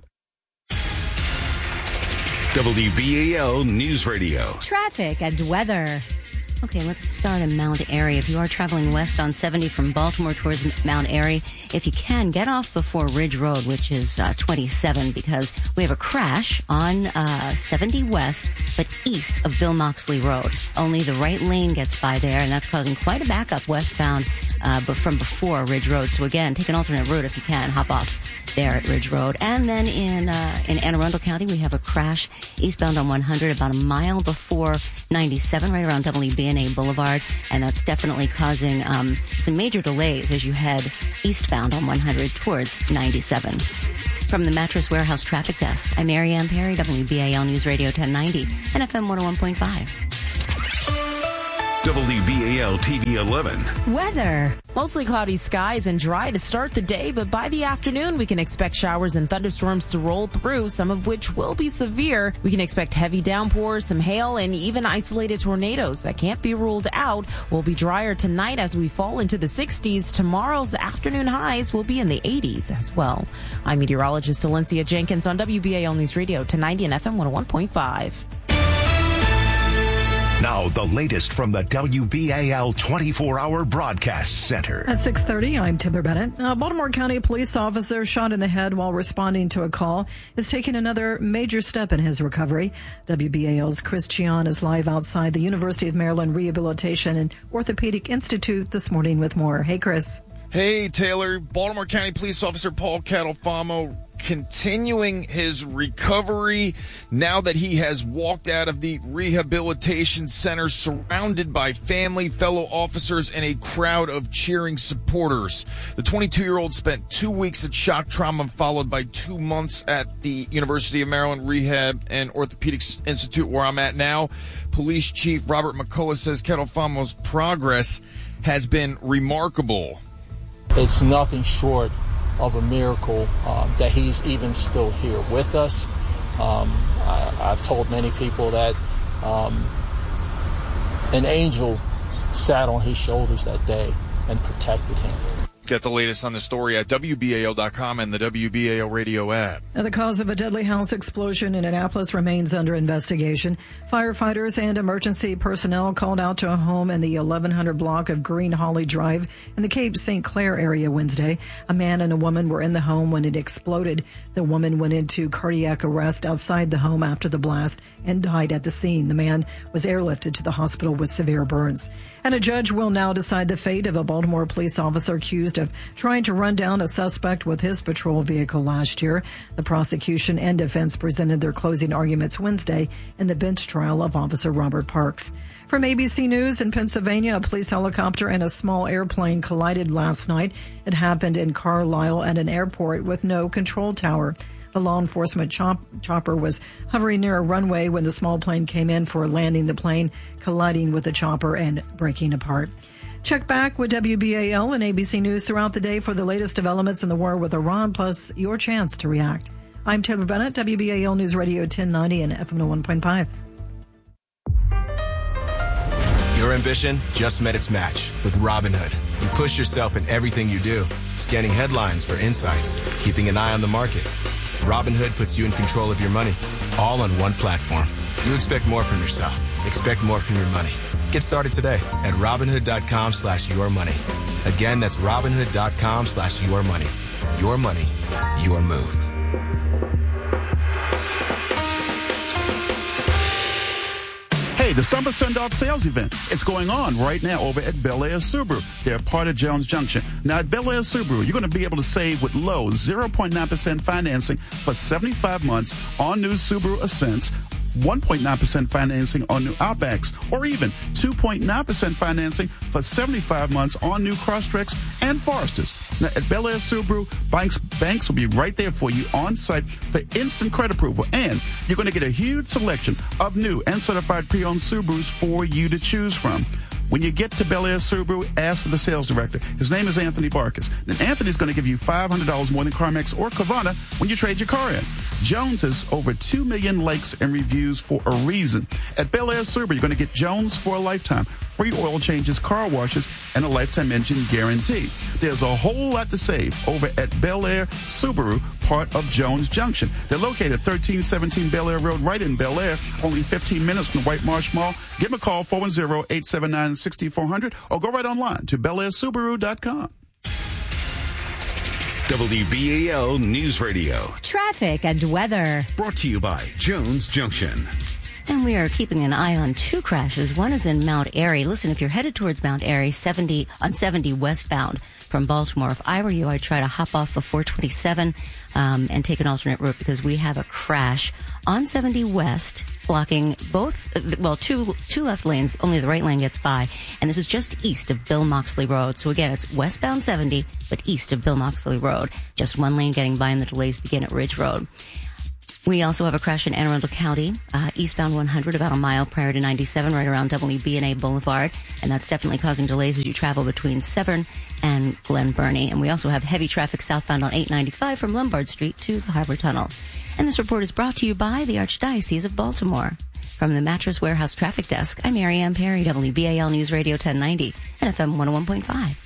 W B A L News Radio. Traffic and weather. Okay, let's start in Mount Airy. If you are traveling west on seventy from Baltimore towards Mount Airy, if you can, get off before Ridge Road, which is uh, twenty-seven, because we have a crash on uh, seventy west, but east of Bill Moxley Road. Only the right lane gets by there, and that's causing quite a backup westbound uh, but from before Ridge Road. So again, take an alternate route if you can. Hop off there at Ridge Road. And then in uh, in Anne Arundel County, we have a crash eastbound on one hundred about a mile before ninety-seven, right around W B N A Boulevard. And that's definitely causing um, some major delays as you head eastbound on one hundred towards ninety-seven. From the Mattress Warehouse Traffic Desk, I'm Mary Ann Perry, W B A L News Radio ten ninety and F M one oh one point five. W B A L T V eleven. Weather. Mostly cloudy skies and dry to start the day, but by the afternoon we can expect showers and thunderstorms to roll through, some of which will be severe. We can expect heavy downpours, some hail, and even isolated tornadoes that can't be ruled out. Will be drier tonight as we fall into the sixties. Tomorrow's afternoon highs will be in the eighties as well. I'm meteorologist Valencia Jenkins on W B A L News Radio ten ninety and F M one oh one point five. Now, the latest from the W B A L twenty-four hour Broadcast Center. At six thirty, I'm Timber Bennett. A Baltimore County police officer shot in the head while responding to a call is taking another major step in his recovery. W B A L's Chris Chion is live outside the University of Maryland Rehabilitation and Orthopedic Institute this morning with more. Hey, Chris. Hey, Taylor. Baltimore County Police Officer Paul Catalfamo continuing his recovery now that he has walked out of the rehabilitation center surrounded by family, fellow officers, and a crowd of cheering supporters. The twenty-two-year-old spent two weeks at shock trauma followed by two months at the University of Maryland Rehab and Orthopedics Institute where I'm at now. Police Chief Robert McCullough says Catalfamo's progress has been remarkable. It's nothing short of a miracle um, that he's even still here with us. Um, I, I've told many people that um, an angel sat on his shoulders that day and protected him. Get the latest on the story at W B A L dot com and the W B A L radio app. Now, the cause of a deadly house explosion in Annapolis remains under investigation. Firefighters and emergency personnel called out to a home in the eleven hundred block of Green Holly Drive in the Cape Saint Clair area Wednesday. A man and a woman were in the home when it exploded. The woman went into cardiac arrest outside the home after the blast and died at the scene. The man was airlifted to the hospital with severe burns. And a judge will now decide the fate of a Baltimore police officer accused of trying to run down a suspect with his patrol vehicle last year. The prosecution and defense presented their closing arguments Wednesday in the bench trial of Officer Robert Parks. From A B C News, in Pennsylvania, a police helicopter and a small airplane collided last night. It happened in Carlisle at an airport with no control tower. A law enforcement chop- chopper was hovering near a runway when the small plane came in for landing, the plane colliding with the chopper and breaking apart. Check back with W B A L and A B C News throughout the day for the latest developments in the war with Iran, plus your chance to react. I'm Taylor Bennett, W B A L News Radio ten ninety and F M one oh one point five. Your ambition just met its match with Robinhood. You push yourself in everything you do, scanning headlines for insights, keeping an eye on the market. Robinhood puts you in control of your money, all on one platform. You expect more from yourself. Expect more from your money. Get started today at Robinhood.com slash your money. Again, that's Robinhood.com slash your money. Your money, your move. Hey, the Summer Send-Off Sales Event. It's going on right now over at Bel Air Subaru. They're part of Jones Junction. Now, at Bel Air Subaru, you're going to be able to save with low zero point nine percent financing for seventy-five months on new Subaru Ascents, one point nine percent financing on new Outbacks, or even two point nine percent financing for seventy-five months on new Crosstreks and Foresters. Now, at Bel Air Subaru, banks, banks will be right there for you on site for instant credit approval, and you're going to get a huge selection of new and certified pre-owned Subarus for you to choose from. When you get to Bel Air Subaru, ask for the sales director. His name is Anthony Barkis. And Anthony's going to give you five hundred dollars more than CarMax or Carvana when you trade your car in. Jones has over two million likes and reviews for a reason. At Bel Air Subaru, you're going to get Jones for a lifetime, free oil changes, car washes, and a lifetime engine guarantee. There's a whole lot to save over at Bel Air Subaru, part of Jones Junction. They're located at thirteen seventeen Bel Air Road, right in Bel Air, only fifteen minutes from the White Marsh Mall. Give them a call, four one zero, eight seven nine, six four zero zero, or go right online to Bel Air Subaru dot com. W B A L News Radio. Traffic and weather. Brought to you by Jones Junction. And we are keeping an eye on two crashes. One is in Mount Airy. Listen, if you're headed towards Mount Airy, seventy on seventy westbound from Baltimore, if I were you, I'd try to hop off the four twenty-seven um, and take an alternate route because we have a crash on seventy west, blocking both, well, two two left lanes. Only the right lane gets by, and this is just east of Bill Moxley Road. So again, it's westbound seventy, but east of Bill Moxley Road. Just one lane getting by, and the delays begin at Ridge Road. We also have a crash in Anne Arundel County, uh, eastbound one hundred, about a mile prior to ninety-seven, right around W B and A Boulevard. And that's definitely causing delays as you travel between Severn and Glen Burnie. And we also have heavy traffic southbound on eight ninety-five from Lombard Street to the Harbor Tunnel. And this report is brought to you by the Archdiocese of Baltimore. From the Mattress Warehouse Traffic Desk, I'm Mary Ann Perry, W B A L News Radio ten ninety and F M one oh one point five.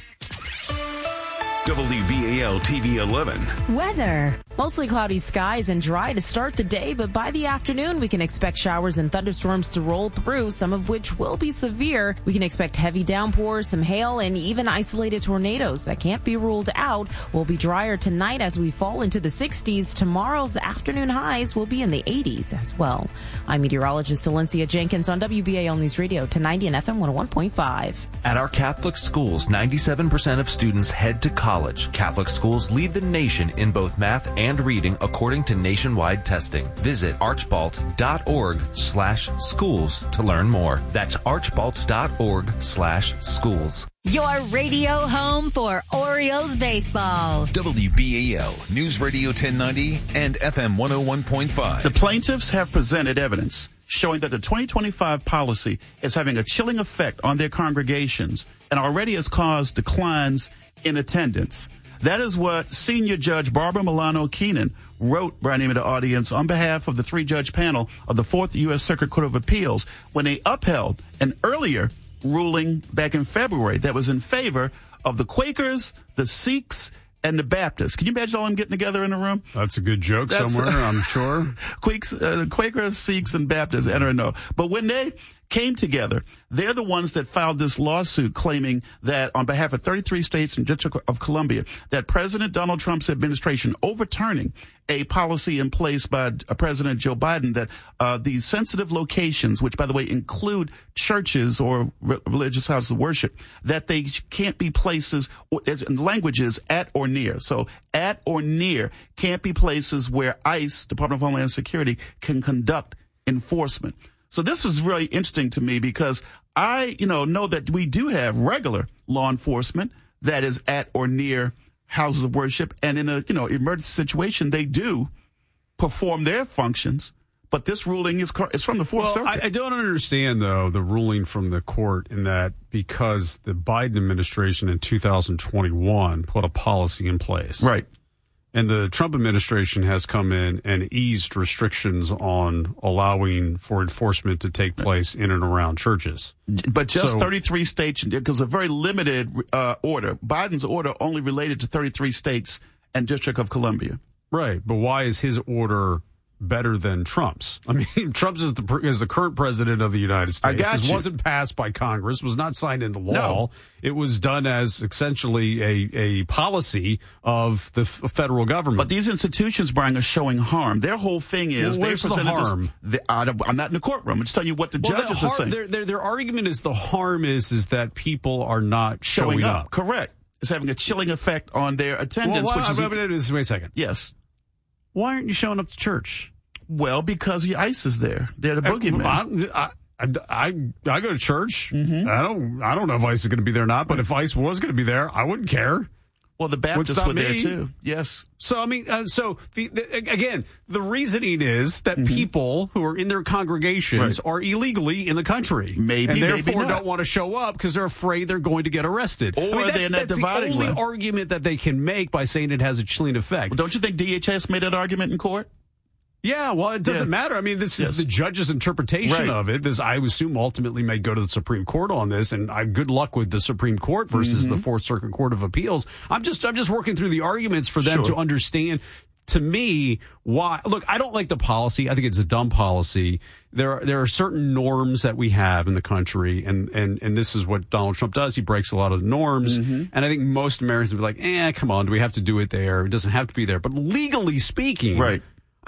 W B A L T V eleven. Weather. Mostly cloudy skies and dry to start the day, but by the afternoon we can expect showers and thunderstorms to roll through, some of which will be severe. We can expect heavy downpours, some hail, and even isolated tornadoes that can't be ruled out. Will be drier tonight as we fall into the sixties. Tomorrow's afternoon highs will be in the eighties as well. I'm meteorologist Valencia Jenkins on W B A L News Radio ten ninety and F M one oh one point five. At our Catholic schools, ninety-seven percent of students head to college. Catholic schools lead the nation in both math and reading according to nationwide testing. Visit archbalt.org slash schools to learn more. That's archbalt.org slash schools. Your radio home for Orioles baseball. W B A L News Radio ten ninety and F M one oh one point five. The plaintiffs have presented evidence showing that the twenty twenty-five policy is having a chilling effect on their congregations and already has caused declines in attendance. That is what Senior Judge Barbara Milano Keenan wrote by name of the audience on behalf of the three-judge panel of the Fourth U S Circuit Court of Appeals when they upheld an earlier ruling back in February that was in favor of the Quakers, the Sikhs, and the Baptists. Can you imagine all them getting together in a room? That's a good joke That's, somewhere, I'm sure. Quakes, uh, Quakers, Sikhs, and Baptists, I don't know. But when they came together, they're the ones that filed this lawsuit claiming that on behalf of thirty-three states and District of Columbia, that President Donald Trump's administration overturning a policy in place by uh, President Joe Biden that uh, these sensitive locations, which by the way include churches or re- religious houses of worship, that they can't be places, or, as in languages, at or near. So at or near can't be places where ICE, Department of Homeland Security, can conduct enforcement. So this is really interesting to me because I, you know, know that we do have regular law enforcement that is at or near houses of worship. And in a, you know, emergency situation, they do perform their functions. But this ruling is is from the Fourth well, Circuit. I, I don't understand, though, the ruling from the court in that because the Biden administration in two thousand twenty-one put a policy in place. Right. And the Trump administration has come in and eased restrictions on allowing for enforcement to take place in and around churches. But just so, thirty-three states, because a very limited uh, order. Biden's order only related to thirty-three states and District of Columbia. Right. But why is his order better than Trump's? I mean, Trump's is the is the current president of the United States. I got this you. wasn't passed by Congress, was not signed into law. No. It was done as essentially a, a policy of the f- federal government. But these institutions, Brian, are showing harm. Their whole thing is well, they where's the presented harm? This, the, uh, I'm not in the courtroom. I'm just telling you what the well, judges the are har- saying. Their, their, their argument is the harm is is that people are not showing, showing up. up. Correct. It's having a chilling effect on their attendance. Well, why, which is I mean, is, wait a second. Yes. Why aren't you showing up to church? Well, because the ICE is there. They're the boogeyman. I, I, I, I go to church. Mm-hmm. I don't I don't know if ICE is going to be there or not, but if ICE was going to be there, I wouldn't care. Well, the Baptists were there too. Yes. So, I mean, uh, so the, the, again, the reasoning is that mm-hmm. people who are in their congregations right. are illegally in the country. Maybe, and therefore maybe not. don't want to show up because they're afraid they're going to get arrested. Or I mean, that's, they're in that that's dividing the only line. argument that they can make by saying it has a chilling effect. Well, don't you think D H S made that argument in court? Yeah, well, it doesn't yeah. matter. I mean, this is yes. the judge's interpretation right. of it. This, I assume, ultimately may go to the Supreme Court on this, and I good luck with the Supreme Court versus mm-hmm. the Fourth Circuit Court of Appeals. I'm just, I'm just working through the arguments for them sure. to understand. To me, why? Look, I don't like the policy. I think it's a dumb policy. There, are, there are certain norms that we have in the country, and and and this is what Donald Trump does. He breaks a lot of the norms, mm-hmm. and I think most Americans would be like, "Eh, come on, do we have to do it there? It doesn't have to be there." But legally speaking, right.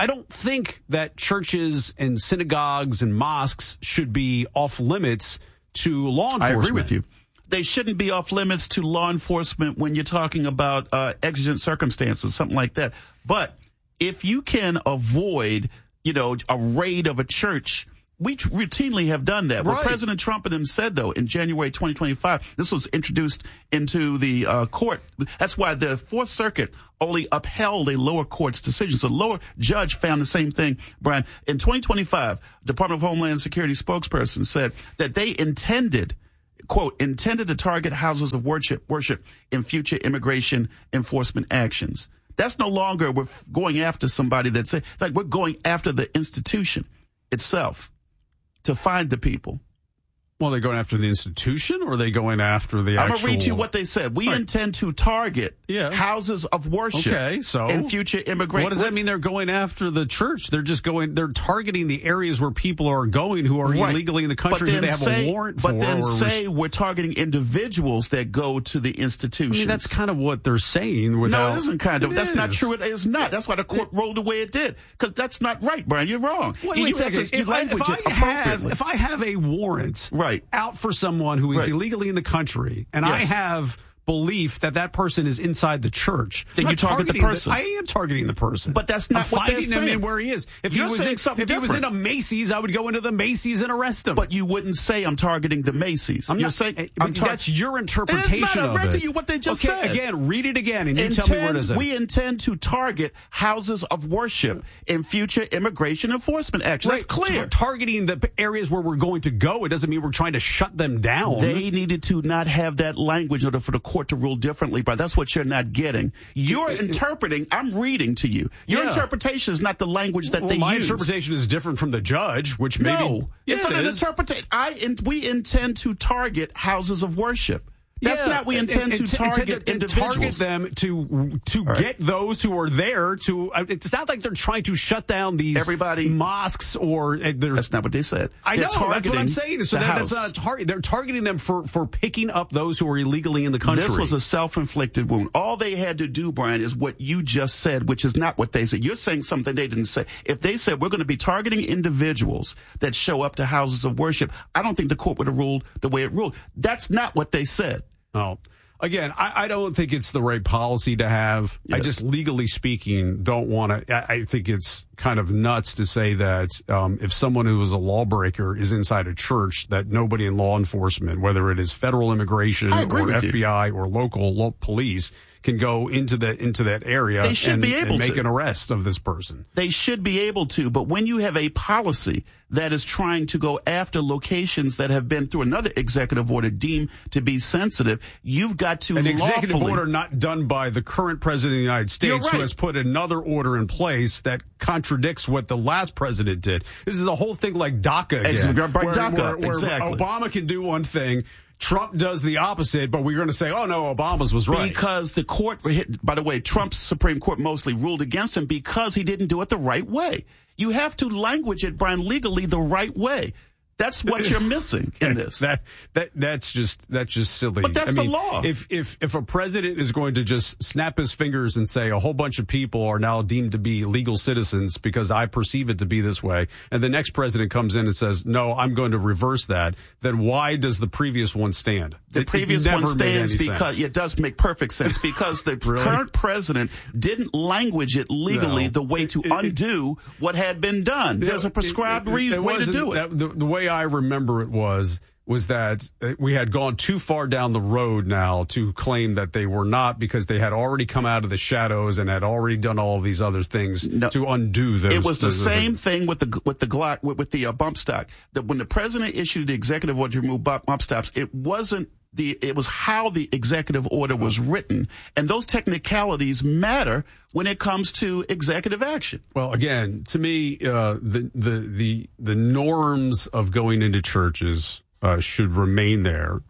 I don't think that churches and synagogues and mosques should be off limits to law enforcement. I agree with you. They shouldn't be off limits to law enforcement when you're talking about uh, exigent circumstances, something like that. But if you can avoid, you know, a raid of a church, we t- routinely have done that. Right. What President Trump and them said, though, in January twenty twenty-five, this was introduced into the uh, court. That's why the Fourth Circuit only upheld a lower court's decision. So the lower judge found the same thing, Brian. In twenty twenty-five, Department of Homeland Security spokesperson said that they intended, quote, intended to target houses of worship, worship in future immigration enforcement actions. That's no longer we're going after somebody that's like we're going after the institution itself to find the people. Well, are they going after the institution or are they going after the I'm actual... going to read you what they said. We Right. intend to target Yeah. houses of worship Okay, so in future immigration. What does that mean? They're going after the church? They're just going. They're targeting the areas where people are going who are Right. illegally in the country But who then they have say, a warrant but for. then or say we're targeting individuals that go to the institutions. I mean, that's kind of what they're saying. Without, no, it isn't kind of. It That's not is. true. It is not. That's why the court ruled the way it did. Because that's not right, Brian. You're wrong. Wait, you wait a have to second. If I, language if I it have appropriately. if I have a warrant right. out for someone who is Right. illegally in the country, and I Yes. have belief that that person is inside the church, Then I'm you not target the targeting person. I am targeting the person, But that's not I'm what they're finding him saying. in where he is. If You're he was saying in, something if he was in a different. Macy's, I would go into the Macy's and arrest him. But you wouldn't say I'm targeting the Macy's. I'm You're not saying eh, I'm but tar- that's your interpretation It's not. I of read it. to you what they just okay, said. Again, read it again, and you Intend, tell me where it is. we intend to target houses of worship in future immigration enforcement action. That's clear. Tar- targeting the areas where we're going to go. It doesn't mean we're trying to shut them down. They needed to not have that language in order for the court to rule differently, but that's what you're not getting. You're interpreting. I'm reading to you. Your Yeah. interpretation is not the language that well, they my use. interpretation is different from the judge, which maybe No, yeah, it's not it an is. interpretation. I in, we intend to target houses of worship. That's Yeah, not we intend and- to and- target and- and individuals. target them to to All right. get those who are there to. uh, It's not like they're trying to shut down these Everybody- mosques or. Uh, there's- That's not what they said. I They're know that's what I'm targeting saying. So the that, that's house. not a target. They're targeting them for for picking up those who are illegally in the country. This was a self-inflicted wound. All they had to do, Brian, is what you just said, which is not what they said. You're saying something they didn't say. If they said we're going to be targeting individuals that show up to houses of worship, I don't think the court would have ruled the way it ruled. That's not what they said. Oh. Again, I, I don't think it's the right policy to have. Yes. I just, legally speaking, don't want to. I, I think it's kind of nuts to say that um, if someone who is a lawbreaker is inside a church, that nobody in law enforcement, whether it is federal immigration I agree or with you. F B I or local lo- police, can go into that into that area They should and, be able and make to. an arrest of this person. They should be able to, but when you have a policy that is trying to go after locations that have been through another executive order deemed to be sensitive, you've got to An executive lawfully- order not done by the current president of the United States, You're who right. has put another order in place that contradicts what the last president did. This is a whole thing like DACA again. Ex- right, where, DACA, where- where exactly. Obama can do one thing, Trump does the opposite, but we're going to say, oh no, Obama's was right. Because the court, by the way, Trump's Supreme Court mostly ruled against him because he didn't do it the right way. You have to language it, Brian, legally the right way. That's what you're missing in this. That that that's just that's just silly. But that's I the mean, law. If if if a president is going to just snap his fingers and say a whole bunch of people are now deemed to be legal citizens because I perceive it to be this way, and the next president comes in and says, "No, I'm going to reverse that," then why does the previous one stand? The It- it previous never one made any stands because sense. it does make perfect sense because the Really? current president didn't language it legally No. the way to It- it- undo what had been done. There's a prescribed It- it- re- it way to wasn't- do it. that- the, the way I remember it was was that we had gone too far down the road now to claim that they were not, because they had already come out of the shadows and had already done all of these other things to undo those. It was the those- same thing with the with the Glock with, with the uh, bump stock. That when the president issued the executive order to remove bump, bump stops, it wasn't the it was how the executive order was written, and those technicalities matter when it comes to executive action. Well, again, to me, uh, the the the the norms of going into churches uh, should remain there.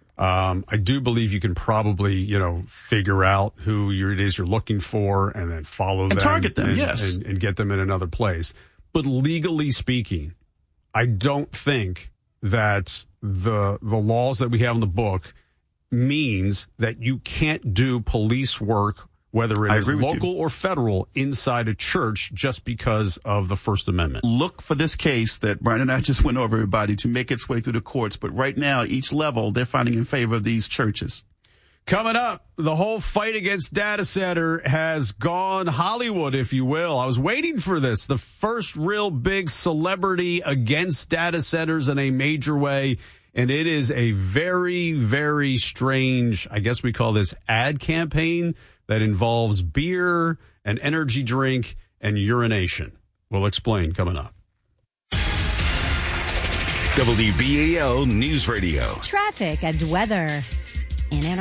Um, I do believe you can probably, you know, figure out who you're, it is you're looking for, and then follow And them, target them, and, yes. and, and get them in another place. But legally speaking, I don't think that the the laws that we have in the book means that you can't do police work whether it I is agree with you. local or federal, inside a church just because of the First Amendment. Look for this case that Brian and I just went over, everybody, to make its way through the courts. But right now, each level, they're finding in favor of these churches. Coming up, the whole fight against data center has gone Hollywood, if you will. I was waiting for this. The first real big celebrity against data centers in a major way. And it is a very, very strange, I guess we call this ad campaign that involves beer, an energy drink, and urination. We'll explain coming up. W B A L News Radio. Traffic and weather in Ann